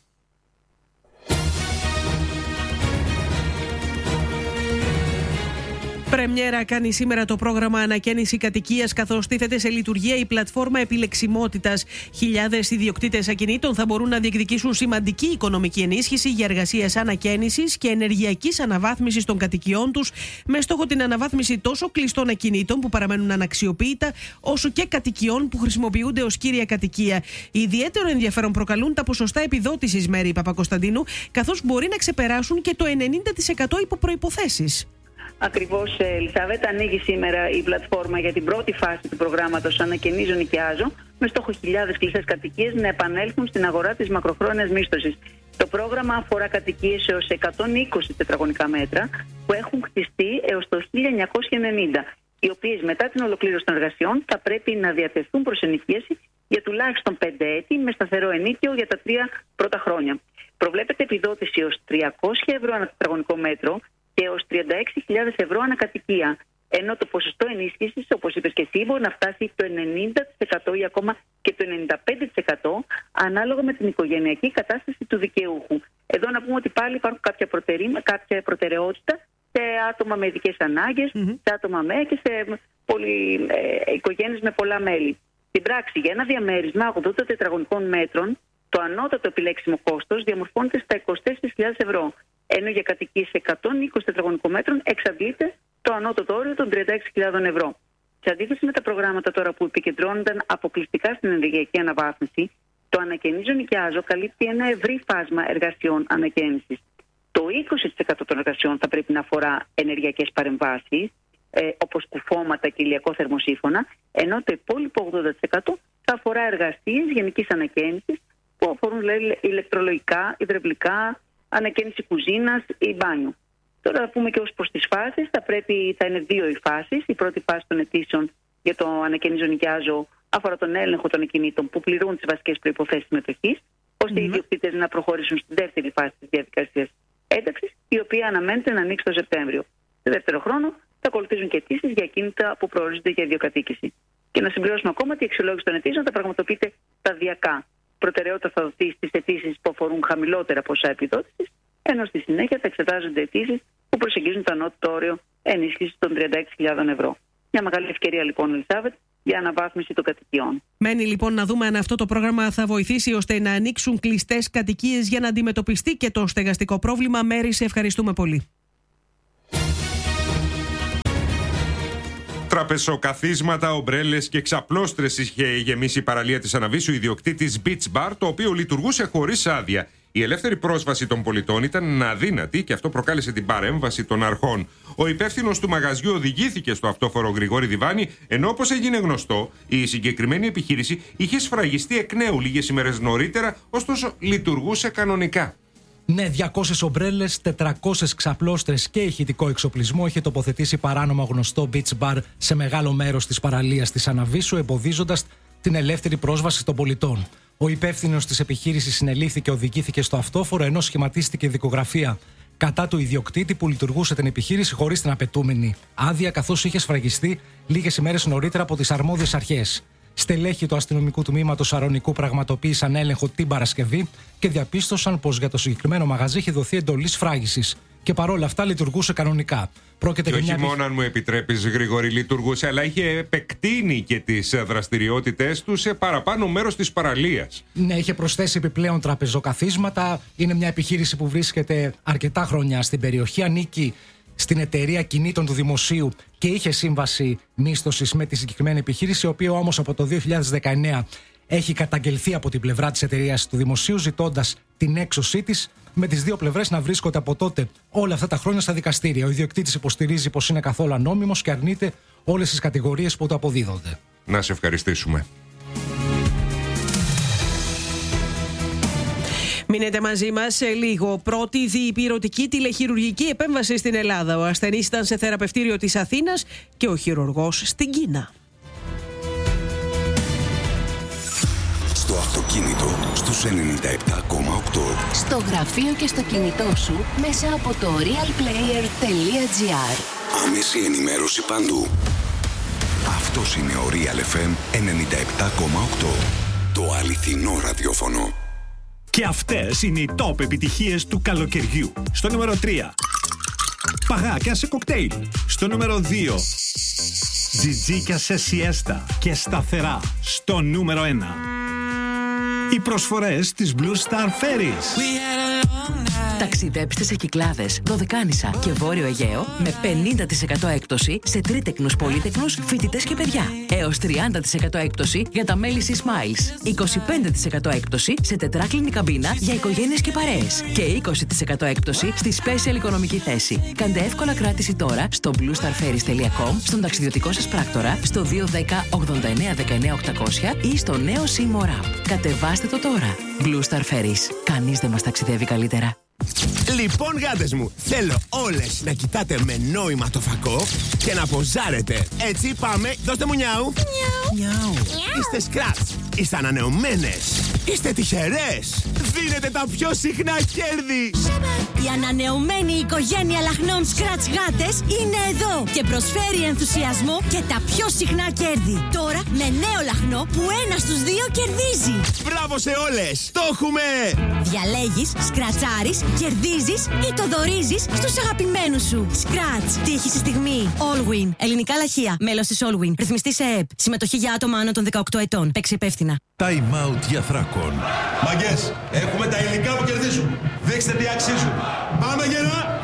Πρεμιέρα κάνει σήμερα το πρόγραμμα Ανακαίνιση Κατοικίας, καθώς τίθεται σε λειτουργία η πλατφόρμα επιλεξιμότητας. Χιλιάδες ιδιοκτήτες ακινήτων θα μπορούν να διεκδικήσουν σημαντική οικονομική ενίσχυση για εργασίες ανακαίνισης και ενεργειακής αναβάθμισης των κατοικιών τους, με στόχο την αναβάθμιση τόσο κλειστών ακινήτων που παραμένουν αναξιοποιητά, όσο και κατοικιών που χρησιμοποιούνται ως κύρια κατοικία. Ιδιαίτερο ενδιαφέρον προκαλούν τα ποσοστά επιδότησης, Μέρη Παπακοσταντίνου, καθώς μπορεί να ξεπεράσουν και το 90% υπό προϋποθέσεις. Ακριβώς, Ελισάβετ, ανοίγει σήμερα η πλατφόρμα για την πρώτη φάση του προγράμματος Ανακαινίζω Νοικιάζω, με στόχο χιλιάδες κλειστές κατοικίες να επανέλθουν στην αγορά της μακροχρόνιας μίσθωσης. Το πρόγραμμα αφορά κατοικίες έως 120 τετραγωνικά μέτρα που έχουν χτιστεί έως το 1990, οι οποίες μετά την ολοκλήρωση των εργασιών θα πρέπει να διατεθούν προς ενοικίαση για τουλάχιστον 5 έτη με σταθερό ενίκιο για τα 3 πρώτα χρόνια. Προβλέπεται επιδότηση έως 300 ευρώ ανά τετραγωνικό μέτρο και έως 36.000 ευρώ ανακατοικία. Ενώ το ποσοστό ενίσχυσης, όπως είπες και εσύ, μπορεί να φτάσει το 90% ή ακόμα και το 95% ανάλογα με την οικογενειακή κατάσταση του δικαιούχου. Εδώ να πούμε ότι πάλι υπάρχουν κάποια προτεραιότητα σε άτομα με ειδικές ανάγκες, σε άτομα και σε οικογένειες με πολλά μέλη. Στην πράξη, για ένα διαμέρισμα 80 τετραγωνικών μέτρων, το ανώτατο επιλέξιμο κόστος διαμορφώνεται στα 24.000 ευρώ. Ενώ για κατοικίες 120 τετραγωνικών μέτρων εξαντλείται το ανώτατο όριο των 36.000 ευρώ. Σε αντίθεση με τα προγράμματα τώρα που επικεντρώνονταν αποκλειστικά στην ενεργειακή αναβάθμιση, το Ανακαινίζω Νοικιάζω καλύπτει ένα ευρύ φάσμα εργασιών ανακαίνησης. Το 20% των εργασιών θα πρέπει να αφορά ενεργειακές παρεμβάσεις, όπως κουφώματα και ηλιακό θερμοσύφωνα, ενώ το υπόλοιπο 80% θα αφορά εργασίες γενικής ανακαίνησης που αφορούν ηλεκτρολογικά, υδραυλικά, ανακαίνιση κουζίνας ή μπάνιου. Τώρα θα πούμε και ως προς τις φάσεις. Θα είναι 2 οι φάσεις. Η πρώτη φάση των αιτήσεων για το Ανακαινίζω Νοικιάζω αφορά τον έλεγχο των ακινήτων που πληρούν τις βασικές προϋποθέσεις συμμετοχής, ώστε οι ιδιοκτήτες να προχωρήσουν στη δεύτερη φάση της διαδικασίας ένταξης, η οποία αναμένεται να ανοίξει το Σεπτέμβριο. Σε δεύτερο χρόνο θα ακολουθήσουν και αιτήσεις για ακίνητα που προορίζονται για ιδιοκατοίκηση. Και να συμπληρώσουμε ακόμα ότι η αξιολόγηση των αιτήσεων θα πραγματοποιείται σταδιακά. Προτεραιότητα θα δοθεί στις αιτήσεις που αφορούν χαμηλότερα ποσά επιδότησης, ενώ στη συνέχεια θα εξετάζονται αιτήσεις που προσεγγίζουν το ανώτατο όριο ενίσχυσης των 36.000 ευρώ. Μια μεγάλη ευκαιρία λοιπόν, Ελισάβετ, για αναβάθμιση των κατοικιών. Μένει λοιπόν να δούμε αν αυτό το πρόγραμμα θα βοηθήσει ώστε να ανοίξουν κλειστές κατοικίες για να αντιμετωπιστεί και το στεγαστικό πρόβλημα. Μέρη, σε ευχαριστούμε πολύ. Τραπεζοκαθίσματα, ομπρέλες και ξαπλώστρες είχε γεμίσει η παραλία της Αναβίσου ιδιοκτήτης Beach Bar, το οποίο λειτουργούσε χωρίς άδεια. Η ελεύθερη πρόσβαση των πολιτών ήταν αδύνατη και αυτό προκάλεσε την παρέμβαση των αρχών. Ο υπεύθυνος του μαγαζιού οδηγήθηκε στο αυτόφορο Γρηγόρη Διβάνη, ενώ όπως έγινε γνωστό, η συγκεκριμένη επιχείρηση είχε σφραγιστεί εκ νέου λίγες ημέρες νωρίτερα, ωστόσο λειτουργούσε κανονικά. Ναι, 200 ομπρέλες, 400 ξαπλώστρες και ηχητικό εξοπλισμό είχε τοποθετήσει παράνομα γνωστό beach bar σε μεγάλο μέρος της παραλίας της Αναβίσου, εμποδίζοντας την ελεύθερη πρόσβαση των πολιτών. Ο υπεύθυνος της επιχείρησης συνελήφθη και οδηγήθηκε στο αυτόφορο, ενώ σχηματίστηκε δικογραφία κατά του ιδιοκτήτη που λειτουργούσε την επιχείρηση χωρίς την απαιτούμενη άδεια, καθώς είχε σφραγιστεί λίγες ημέρες νωρίτερα από τις αρμόδιες αρχές. Στελέχη του αστυνομικού τμήματος Αρωνικού πραγματοποίησαν έλεγχο την Παρασκευή και διαπίστωσαν πως για το συγκεκριμένο μαγαζί είχε δοθεί εντολή σφράγισης. Και παρόλα αυτά λειτουργούσε κανονικά. Πρόκειται και όχι μόνο, αν μου επιτρέπεις, Γρηγόρη, λειτουργούσε, αλλά είχε επεκτείνει και τις δραστηριότητες του σε παραπάνω μέρος της παραλίας. Ναι, είχε προσθέσει επιπλέον τραπεζοκαθίσματα. Είναι μια επιχείρηση που βρίσκεται αρκετά χρόνια στην περιοχή. Ανήκει στην εταιρεία κινήτων του Δημοσίου και είχε σύμβαση μίσθωσης με τη συγκεκριμένη επιχείρηση, η οποία όμως από το 2019 έχει καταγγελθεί από την πλευρά της εταιρείας του Δημοσίου, ζητώντας την έξωσή της, με τις δύο πλευρές να βρίσκονται από τότε όλα αυτά τα χρόνια στα δικαστήρια. Ο ιδιοκτήτης υποστηρίζει πως είναι καθόλου ανόμιμος και αρνείται όλες τις κατηγορίες που του αποδίδονται. Να σε ευχαριστήσουμε. Μείνετε μαζί μας σε λίγο. Πρώτη διυπηρωτική τηλεχειρουργική επέμβαση στην Ελλάδα. Ο ασθενής ήταν σε θεραπευτήριο της Αθήνας και ο χειρουργός στην Κίνα. Στο αυτοκίνητο στους 97,8. Στο γραφείο και στο κινητό σου μέσα από το realplayer.gr. Άμεση ενημέρωση παντού. Αυτός είναι ο Real FM 97,8. Το αληθινό ραδιόφωνο. Και αυτές είναι οι top επιτυχίες του καλοκαιριού. Στο νούμερο 3. Παγάκια σε κοκτέιλ. Στο νούμερο 2. Τζιτζίκια σε σιέστα και σταθερά. Στο νούμερο 1. Οι προσφορές της Blue Star Ferries. Ταξιδέψτε σε Κυκλάδες, Δωδεκάνησα και Βόρειο Αιγαίο με 50% έκπτωση σε τρίτεκνους, πολύτεκνους, φοιτητές και παιδιά. Έως 30% έκπτωση για τα μέλη Smiles. 25% έκπτωση σε τετράκλινη καμπίνα για οικογένειες και παρέες. Και 20% έκπτωση στη special οικονομική θέση. Κάντε εύκολα κράτηση τώρα στο bluestarferries.com, στον ταξιδιωτικό σας πράκτορα, στο 210 89 19 800 ή στο νέο Seymour App. Κατεβάστε το τώρα. Blue Star Ferries. Κανείς δεν μας ταξιδεύει καλύτερα. Λοιπόν, γάτες μου, θέλω όλες να κοιτάτε με νόημα το φακό και να ποζάρετε. Έτσι, πάμε, δώστε μου νιάου. Νιάου. Είστε σκράτς, είστε ανανεωμένες, είστε τυχερές. Δίνετε τα πιο συχνά κέρδη. Η ανανεωμένη οικογένεια λαχνών σκράτς γάτες είναι εδώ και προσφέρει ενθουσιασμό και τα πιο συχνά κέρδη. Τώρα με νέο λαχνό που 1 στους 2 κερδίζει. Μπράβο σε όλες, το έχουμε! Διαλέγεις, σκρατσάρεις, κερδίζεις ή το δωρίζεις στους αγαπημένους σου. Σκράτς. Τύχη στη στιγμή. Allwin. Ελληνικά λαχεία. Μέλος της Allwin. Ρυθμιστή σε ΕΕΠ. Συμμετοχή για άτομα άνω των 18 ετών. Παίξει υπεύθυνα. Time out για Θράκων. Μαγκές, έχουμε τα υλικά που κερδίζουν. Δείξτε τι αξίζουν. Πάμε γερά!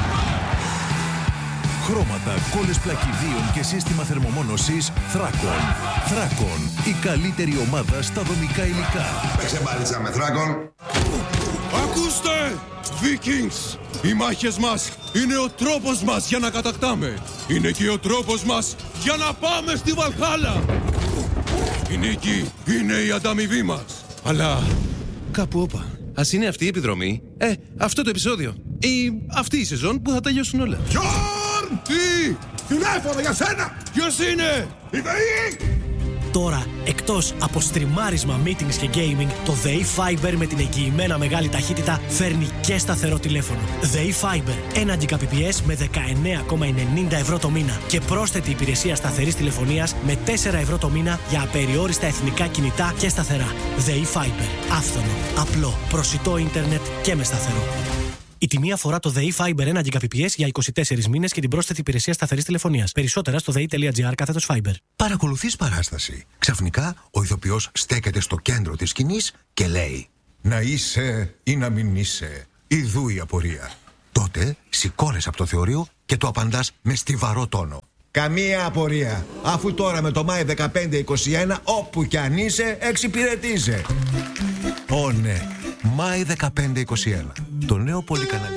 Χρώματα, κόλλες πλακιδίων και σύστημα θερμομόνωσης Θράκων. Θράκων, η καλύτερη ομάδα στα δομικά υλικά. Παίξε μπάλιτσα με Θράκων. Ακούστε! Vikings! Οι μάχες μας είναι ο τρόπος μας για να κατακτάμε. Είναι και ο τρόπος μας για να πάμε στη Βαλχάλα. Η νίκη είναι η ανταμοιβή μας. Αλλά κάπου όπα. Ας είναι αυτή η επιδρομή, αυτό το επεισόδιο ή αυτή η σεζόν που θα τελειώσουν όλα. Γιόρν! Τι! Τηλέφωνο για σένα! Ποιος είναι? Η ΔΕΗ! Τώρα, εκτός από στριμάρισμα, meetings και gaming, το ΔΕΗ Fiber με την εγγυημένα μεγάλη ταχύτητα φέρνει και σταθερό τηλέφωνο. ΔΕΗ Fiber, 1 Gbps με 19,90 ευρώ το μήνα και πρόσθετη υπηρεσία σταθερής τηλεφωνίας με 4 ευρώ το μήνα για απεριόριστα εθνικά κινητά και σταθερά. ΔΕΗ Fiber. Άφθονο, απλό, προσιτό ίντερνετ και με σταθερό. Η τιμή αφορά το ΔΕΗ Fiber 1 Gbps για 24 μήνες και την πρόσθετη υπηρεσία σταθερής τηλεφωνίας. Περισσότερα στο dei.gr/Fiber. Παρακολουθείς παράσταση. Ξαφνικά ο ηθοποιός στέκεται στο κέντρο της σκηνής και λέει: «Να είσαι ή να μην είσαι, ιδού η απορία». Τότε σηκώνεσαι από το θεωρείο και το απαντάς με στιβαρό τόνο: «Καμία απορία, αφού τώρα με το Μάη 15-21 όπου κι αν είσαι εξυπηρετείσαι». Ω ναι, Μάη 15-21, το νέο πολυκανάλι.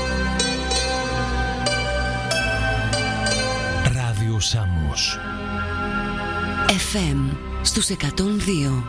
Ράδιο Σάμος FM στους 102.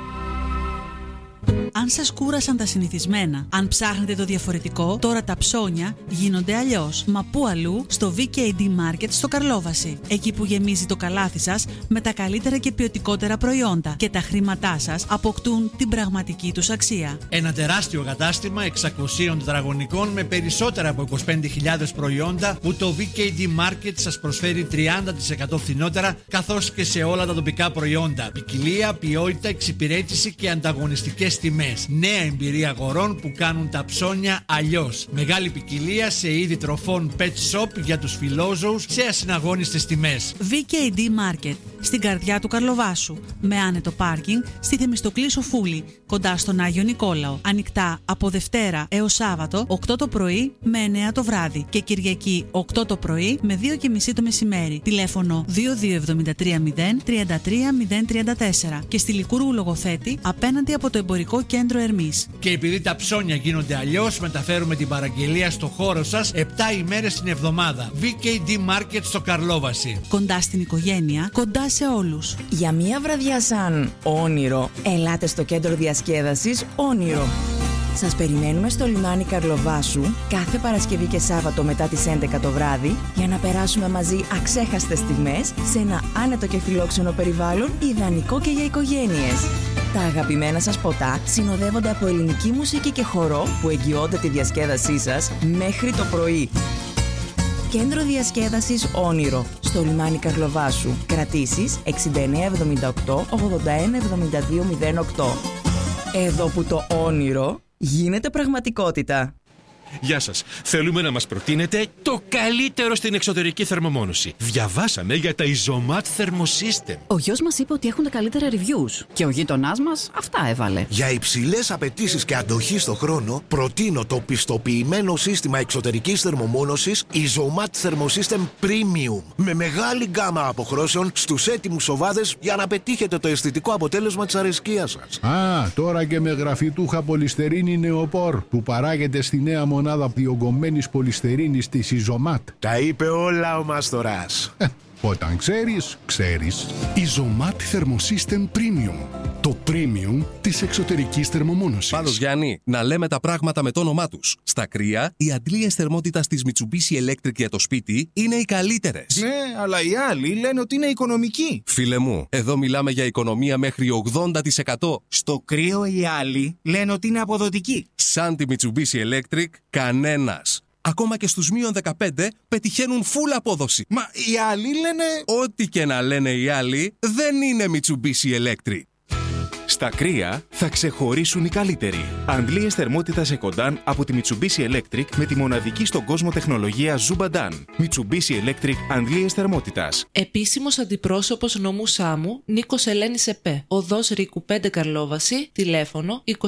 Αν σας κούρασαν τα συνηθισμένα, αν ψάχνετε το διαφορετικό, τώρα τα ψώνια γίνονται αλλιώς. Μα πού αλλού? Στο VKD Market στο Καρλόβαση. Εκεί που γεμίζει το καλάθι σας με τα καλύτερα και ποιοτικότερα προϊόντα και τα χρήματά σας αποκτούν την πραγματική τους αξία. Ένα τεράστιο κατάστημα 600 τετραγωνικών με περισσότερα από 25.000 προϊόντα που το VKD Market σας προσφέρει 30% φθηνότερα, καθώς και σε όλα τα τοπικά προϊόντα. Ποικιλία, ποιότητα, εξυπηρέτηση και ανταγωνιστικές τιμές. Νέα εμπειρία αγορών που κάνουν τα ψώνια αλλιώς. Μεγάλη ποικιλία σε είδη τροφών pet shop για τους φιλόζωους σε ασυναγώνιστες τιμές. VKD Market, στην καρδιά του Καρλοβάσου. Με άνετο πάρκινγκ στη Θεμιστοκλή Σοφούλη, κοντά στον Άγιο Νικόλαο. Ανοιχτά από Δευτέρα έως Σάββατο, 8 το πρωί με 9 το βράδυ. Και Κυριακή, 8 το πρωί με 2:30 το μεσημέρι. Τηλέφωνο 2273 033 034. Και στη Λικούργου Λογοθέτη, απέναντι από το Εμπορικό Κέντρο Ερμής. Και επειδή τα ψώνια γίνονται αλλιώς, μεταφέρουμε την παραγγελία στο χώρο σας 7 ημέρες την εβδομάδα. VKD Market στο Καρλόβαση. Κοντά στην οικογένεια, κοντά σε όλους. Για μία βραδιά σαν όνειρο, ελάτε στο κέντρο διασκέδασης Όνειρο. Σας περιμένουμε στο λιμάνι Καρλοβάσου κάθε Παρασκευή και Σάββατο μετά τις 11 το βράδυ για να περάσουμε μαζί αξέχαστες στιγμές σε ένα άνετο και φιλόξενο περιβάλλον ιδανικό και για οικογένειες. Τα αγαπημένα σας ποτά συνοδεύονται από ελληνική μουσική και χορό που εγγυώνται τη διασκέδασή σας μέχρι το πρωί. Κέντρο διασκέδασης Όνειρο στο λιμάνι Καρλοβάσου. Κρατήσεις 6978 81 72 08. Εδώ που το όνειρο γίνεται πραγματικότητα. Γεια σας. Θέλουμε να μας προτείνετε το καλύτερο στην εξωτερική θερμομόνωση. Διαβάσαμε για τα Isomat Thermosystem. Ο γιος μας είπε ότι έχουν τα καλύτερα reviews και ο γείτονάς μας αυτά έβαλε. Για υψηλές απαιτήσεις και αντοχή στο χρόνο, προτείνω το πιστοποιημένο σύστημα εξωτερικής θερμομόνωσης Isomat Thermosystem Premium. Με μεγάλη γκάμα αποχρώσεων στους έτοιμους σοβάδες για να πετύχετε το αισθητικό αποτέλεσμα της αρεσκίας σας. Τώρα και με γραφιτούχα πολυστερίνη νεοπόρ που παράγεται στη νέα μονάδα διογκωμένης πολυστερίνης της Isomat. Τα είπε όλα ο Μάστορας. Όταν ξέρεις, ξέρεις. Isomat Thermosystem Premium. Το premium της εξωτερικής θερμομόνωσης. Πάντως Γιάννη, να λέμε τα πράγματα με το όνομά τους. Στα κρύα, οι αντλίες θερμότητας της Mitsubishi Electric για το σπίτι είναι οι καλύτερες. Ναι, αλλά οι άλλοι λένε ότι είναι οικονομικοί. Φίλε μου, εδώ μιλάμε για οικονομία μέχρι 80%. Στο κρύο οι άλλοι λένε ότι είναι αποδοτικοί. Σαν τη Mitsubishi Electric, κανένας. Ακόμα και στους μείον 15 πετυχαίνουν full απόδοση. Μα οι άλλοι λένε... Ό,τι και να λένε οι άλλοι, δεν είναι Mitsubishi Electric. Στα κρύα θα ξεχωρίσουν οι καλύτεροι. Αντλίες θερμότητας σε κοντάν από τη Mitsubishi Electric με τη μοναδική στον κόσμο τεχνολογία Zubadan. Mitsubishi Electric αντλίες θερμότητας. Επίσημος αντιπρόσωπος νομού Σάμου Νίκος Ελένης ΕΠΕ. Οδός Ρίκου 5 Καρλόβαση. Τηλέφωνο 2273 0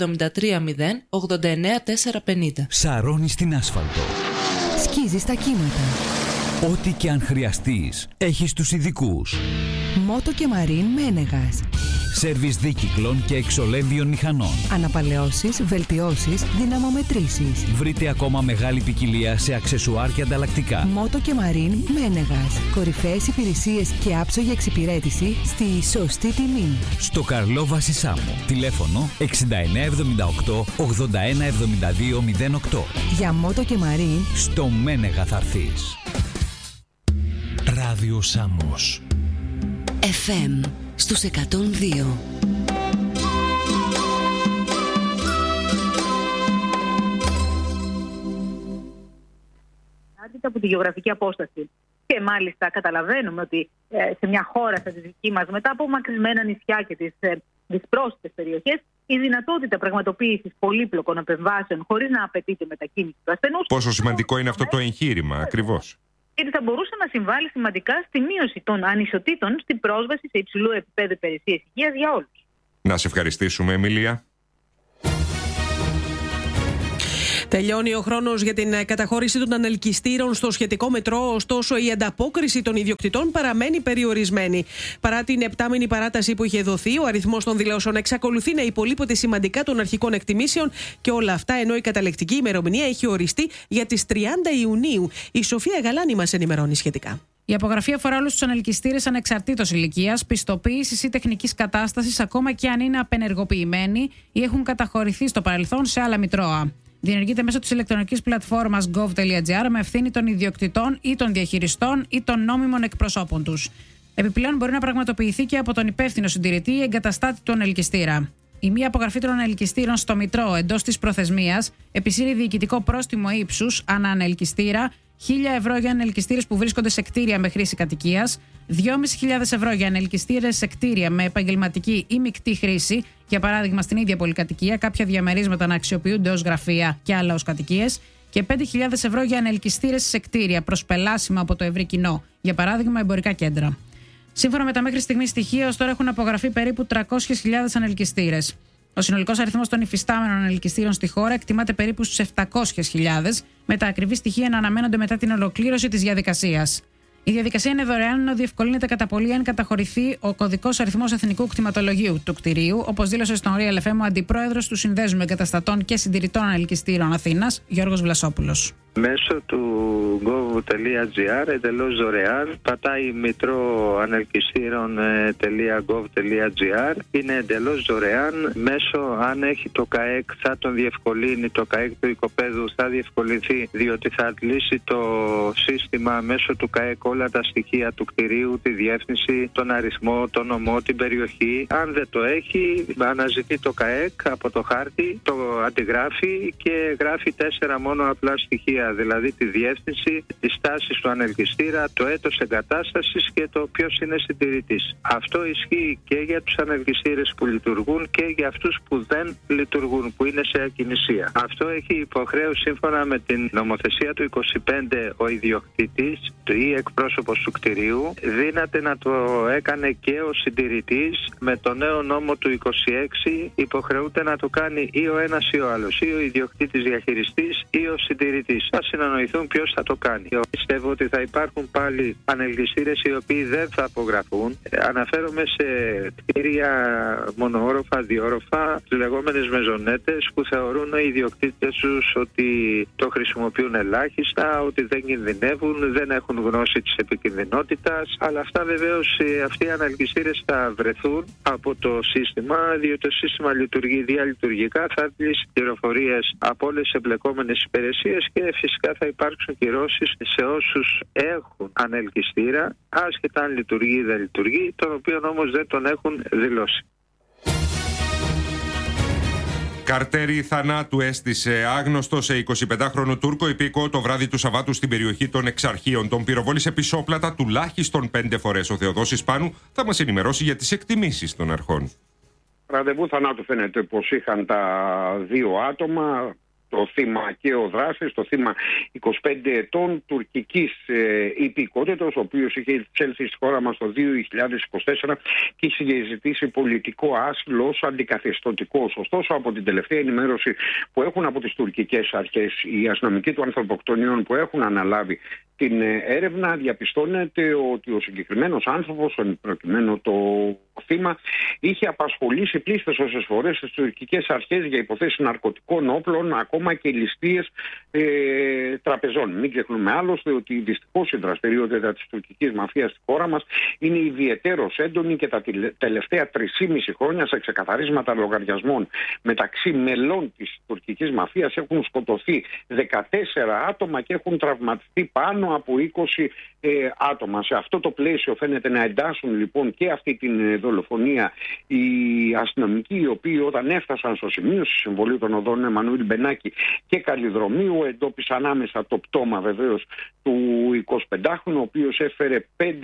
89 450. Σαρώνει στην άσφαλτο. Σκίζεις τα κύματα. Ό,τι και αν χρειαστείς, έχεις τους ειδικούς. Μότο και Μαρίν Μένεγας. Σέρβις δίκυκλων και εξολέμβιων μηχανών. Αναπαλαιώσεις, βελτιώσεις, δυναμομετρήσεις. Βρείτε ακόμα μεγάλη ποικιλία σε αξεσουάρ και ανταλλακτικά. Μότο και Μαρίν Μένεγας. Κορυφαίες υπηρεσίες και άψογη εξυπηρέτηση στη σωστή τιμή. Στο Καρλόβαση Σάμο. Τηλέφωνο 6978 81 72 08. Για Μότο και Μαρίν στο Μένεγα θα έρθεις. Ράδιο Σάμος FM στους 102. Από τη γεωγραφική απόσταση. Και μάλιστα καταλαβαίνουμε ότι σε μια χώρα σαν τη δική μας, μετά από μακρισμένα νησιά και τις δυσπρόσιτες περιοχές, η δυνατότητα πραγματοποίησης πολύπλοκων επεμβάσεων χωρίς να απαιτείται μετακίνηση του ασθενούς. Πόσο σημαντικό είναι αυτό το εγχείρημα, ακριβώς. Γιατί θα μπορούσε να συμβάλλει σημαντικά στη μείωση των ανισοτήτων στην πρόσβαση σε υψηλού επίπεδου υπηρεσίες υγείας για όλους. Να σε ευχαριστήσουμε, Εμίλια. Τελειώνει ο χρόνος για την καταχώρηση των ανελκυστήρων στο σχετικό μετρό, ωστόσο η ανταπόκριση των ιδιοκτητών παραμένει περιορισμένη. Παρά την 7μηνη παράταση που είχε δοθεί, ο αριθμός των δηλώσεων εξακολουθεί να υπολείπεται σημαντικά των αρχικών εκτιμήσεων και όλα αυτά ενώ η καταλεκτική ημερομηνία έχει οριστεί για τις 30 Ιουνίου. Η Σοφία Γαλάνη μας ενημερώνει σχετικά. Η απογραφή αφορά όλους τους ανελκυστήρες ανεξαρτήτως ηλικίας, πιστοποίησης ή τεχνικής κατάστασης, ακόμα και αν είναι απενεργοποιημένοι ή έχουν καταχωρηθεί στο παρελθόν σε άλλα μητρώα. Διενεργείται μέσω της ηλεκτρονικής πλατφόρμας gov.gr με ευθύνη των ιδιοκτητών ή των διαχειριστών ή των νόμιμων εκπροσώπων τους. Επιπλέον, μπορεί να πραγματοποιηθεί και από τον υπεύθυνο συντηρητή ή εγκαταστάτη του ανελκυστήρα. Η μη απογραφή των ανελκυστήρων στο μητρό εντός της προθεσμίας επισύρει διοικητικό πρόστιμο ύψους ανά ανελκυστήρα 1.000 ευρώ για ανελκυστήρες που βρίσκονται σε κτίρια με χρήση κατοικίας, 2.500 ευρώ για ανελκυστήρες σε κτίρια με επαγγελματική ή μεικτή χρήση, για παράδειγμα στην ίδια πολυκατοικία, κάποια διαμερίσματα να αξιοποιούνται ως γραφεία και άλλα ως κατοικίες, και 5.000 ευρώ για ανελκυστήρες σε κτίρια προσπελάσιμα από το ευρύ κοινό, για παράδειγμα εμπορικά κέντρα. Σύμφωνα με τα μέχρι στιγμής στοιχεία, ως τώρα έχουν απογραφεί περίπου 300.000 ανελκυστήρες. Ο συνολικός αριθμός των υφιστάμενων ανελκυστήρων στη χώρα εκτιμάται περίπου στους 700.000, με τα ακριβή στοιχεία να αναμένονται μετά την ολοκλήρωση της διαδικασίας. Η διαδικασία είναι δωρεάν, ενώ διευκολύνεται κατά πολύ αν καταχωρηθεί ο κωδικός αριθμός εθνικού κτηματολογίου του κτηρίου, όπως δήλωσε στον Real FM ο αντιπρόεδρος του Συνδέσμου Εγκαταστατών και Συντηρητών Ανελκυστήρων Αθήνας, Γιώργος Βλασόπουλος. Μέσω του gov.gr εντελώς δωρεάν πατάει μητρό-ανελκυστήρων.gov.gr. Είναι εντελώς δωρεάν. Μέσω, αν έχει το ΚΑΕΚ, θα τον διευκολύνει. Το ΚΑΕΚ του οικοπαίδου θα διευκολυνθεί, διότι θα αντλήσει το σύστημα μέσω του ΚΑΕΚ όλα τα στοιχεία του κτηρίου, τη διεύθυνση, τον αριθμό, τον νομό, την περιοχή. Αν δεν το έχει, αναζητεί το ΚΑΕΚ από το χάρτη, το αντιγράφει και γράφει 4 μόνο απλά στοιχεία. Δηλαδή τη διεύθυνση, τη στάση του ανελκυστήρα, το έτος εγκατάστασης και το ποιος είναι συντηρητής. Αυτό ισχύει και για τους ανελκυστήρες που λειτουργούν και για αυτούς που δεν λειτουργούν, που είναι σε ακινησία. Αυτό έχει υποχρέωση σύμφωνα με την νομοθεσία του 25 ο ιδιοκτήτης ή εκπρόσωπος του κτηρίου. Δύναται να το έκανε και ο συντηρητής. Με το νέο νόμο του 26 υποχρεούται να το κάνει ή ο ένας ή ο άλλος, ή ο ιδιοκτήτης διαχειριστής ή ο συντηρητής. Θα συνεννοηθούν ποιος θα το κάνει. Πιστεύω ότι θα υπάρχουν πάλι ανελκυστήρες οι οποίοι δεν θα απογραφούν. Αναφέρομαι σε κτίρια μονοόροφα, διόροφα, τις λεγόμενες μεζονέτες, που θεωρούν οι ιδιοκτήτες τους ότι το χρησιμοποιούν ελάχιστα, ότι δεν κινδυνεύουν, δεν έχουν γνώση της επικινδυνότητας. Αλλά αυτά βεβαίως, αυτοί οι ανελκυστήρες θα βρεθούν από το σύστημα, διότι το σύστημα λειτουργεί διαλειτουργικά, θα αντλήσει πληροφορίες από όλες τις εμπλεκόμενες υπηρεσίες και φυσικά θα υπάρξουν κυρώσεις σε όσους έχουν ανελκυστήρα, άσχετα αν λειτουργεί ή δεν λειτουργεί, τον οποίο όμως δεν τον έχουν δηλώσει. Καρτέρι θανάτου έστησε άγνωστο σε 25χρονο Τούρκο υπήκο το βράδυ του Σαββάτου στην περιοχή των Εξαρχείων. Τον πυροβόλησε πισόπλατα τουλάχιστον 5 φορές. Ο Θεοδόσης Πάνου θα μας ενημερώσει για τις εκτιμήσεις των αρχών. Ραντεβού θανάτου φαίνεται πως είχαν τα 2 άτομα. Το θύμα και ο δράστης, το θύμα 25 ετών τουρκικής υπηκότητας, ο οποίος είχε εισέλθει στη χώρα μας το 2024 και είχε ζητήσει πολιτικό άσυλο ως αντικαθεστωτικός. Ωστόσο, από την τελευταία ενημέρωση που έχουν από τις τουρκικές αρχές, οι αστυνομικοί του ανθρωποκτονίων που έχουν αναλάβει την έρευνα, διαπιστώνεται ότι ο συγκεκριμένος άνθρωπος, προκειμένου το θύμα, είχε απασχολήσει πλήστες όσες φορές τις τουρκικές αρχές για υποθέσεις ναρκωτικών όπλων, ακόμα και ληστείες τραπεζών. Μην ξεχνούμε άλλωστε ότι δυστυχώς η δραστηριότητα της τουρκικής μαφίας στη χώρα μας είναι ιδιαιτέρως έντονη και τα τελευταία 3,5 χρόνια σε ξεκαθαρίσματα λογαριασμών μεταξύ μελών της τουρκικής μαφίας έχουν σκοτωθεί 14 άτομα και έχουν τραυματιστεί πάνω πάνω από 20 άτομα. Σε αυτό το πλαίσιο φαίνεται να εντάσσουν λοιπόν και αυτή την δολοφονία οι αστυνομικοί, οι οποίοι όταν έφτασαν στο σημείο στη συμβολή των οδών Εμμανουήλ Μπενάκη και Καλλιδρομίου εντόπισαν άμεσα το πτώμα βεβαίως του 25χρονου, ο οποίος έφερε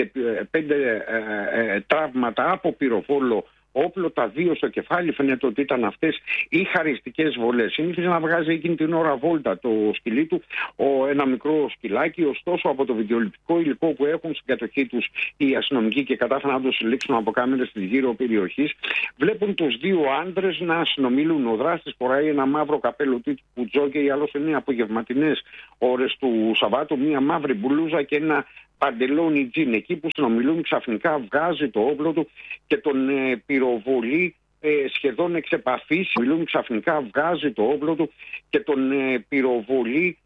5 τραύματα από πυροβόλο όπλο, τα 2 στο κεφάλι. Φαίνεται ότι ήταν αυτές οι χαριστικές βολές. Συνήθιζε να βγάζει εκείνη την ώρα βόλτα το σκυλί του, ένα μικρό σκυλάκι. Ωστόσο, από το βιντεοληπτικό υλικό που έχουν στην κατοχή τους οι αστυνομικοί και κατάφεραν να το συλλέξουν από κάμερες της γύρω περιοχής, βλέπουν τους 2 άντρες να συνομιλούν. Ο δράστης φοράει ένα μαύρο καπέλο τύπου τζόκι, άλλος είναι απογευματινές ώρες του Σαββάτου, μία μαύρη μπλούζα και ένα παντελόνι τζιν. Εκεί που συνομιλούν, ξαφνικά βγάζει το όπλο του και τον πυροβολεί σχεδόν εξ επαφής. Μιλούν, ξαφνικά βγάζει το όπλο του και τον πυροβολεί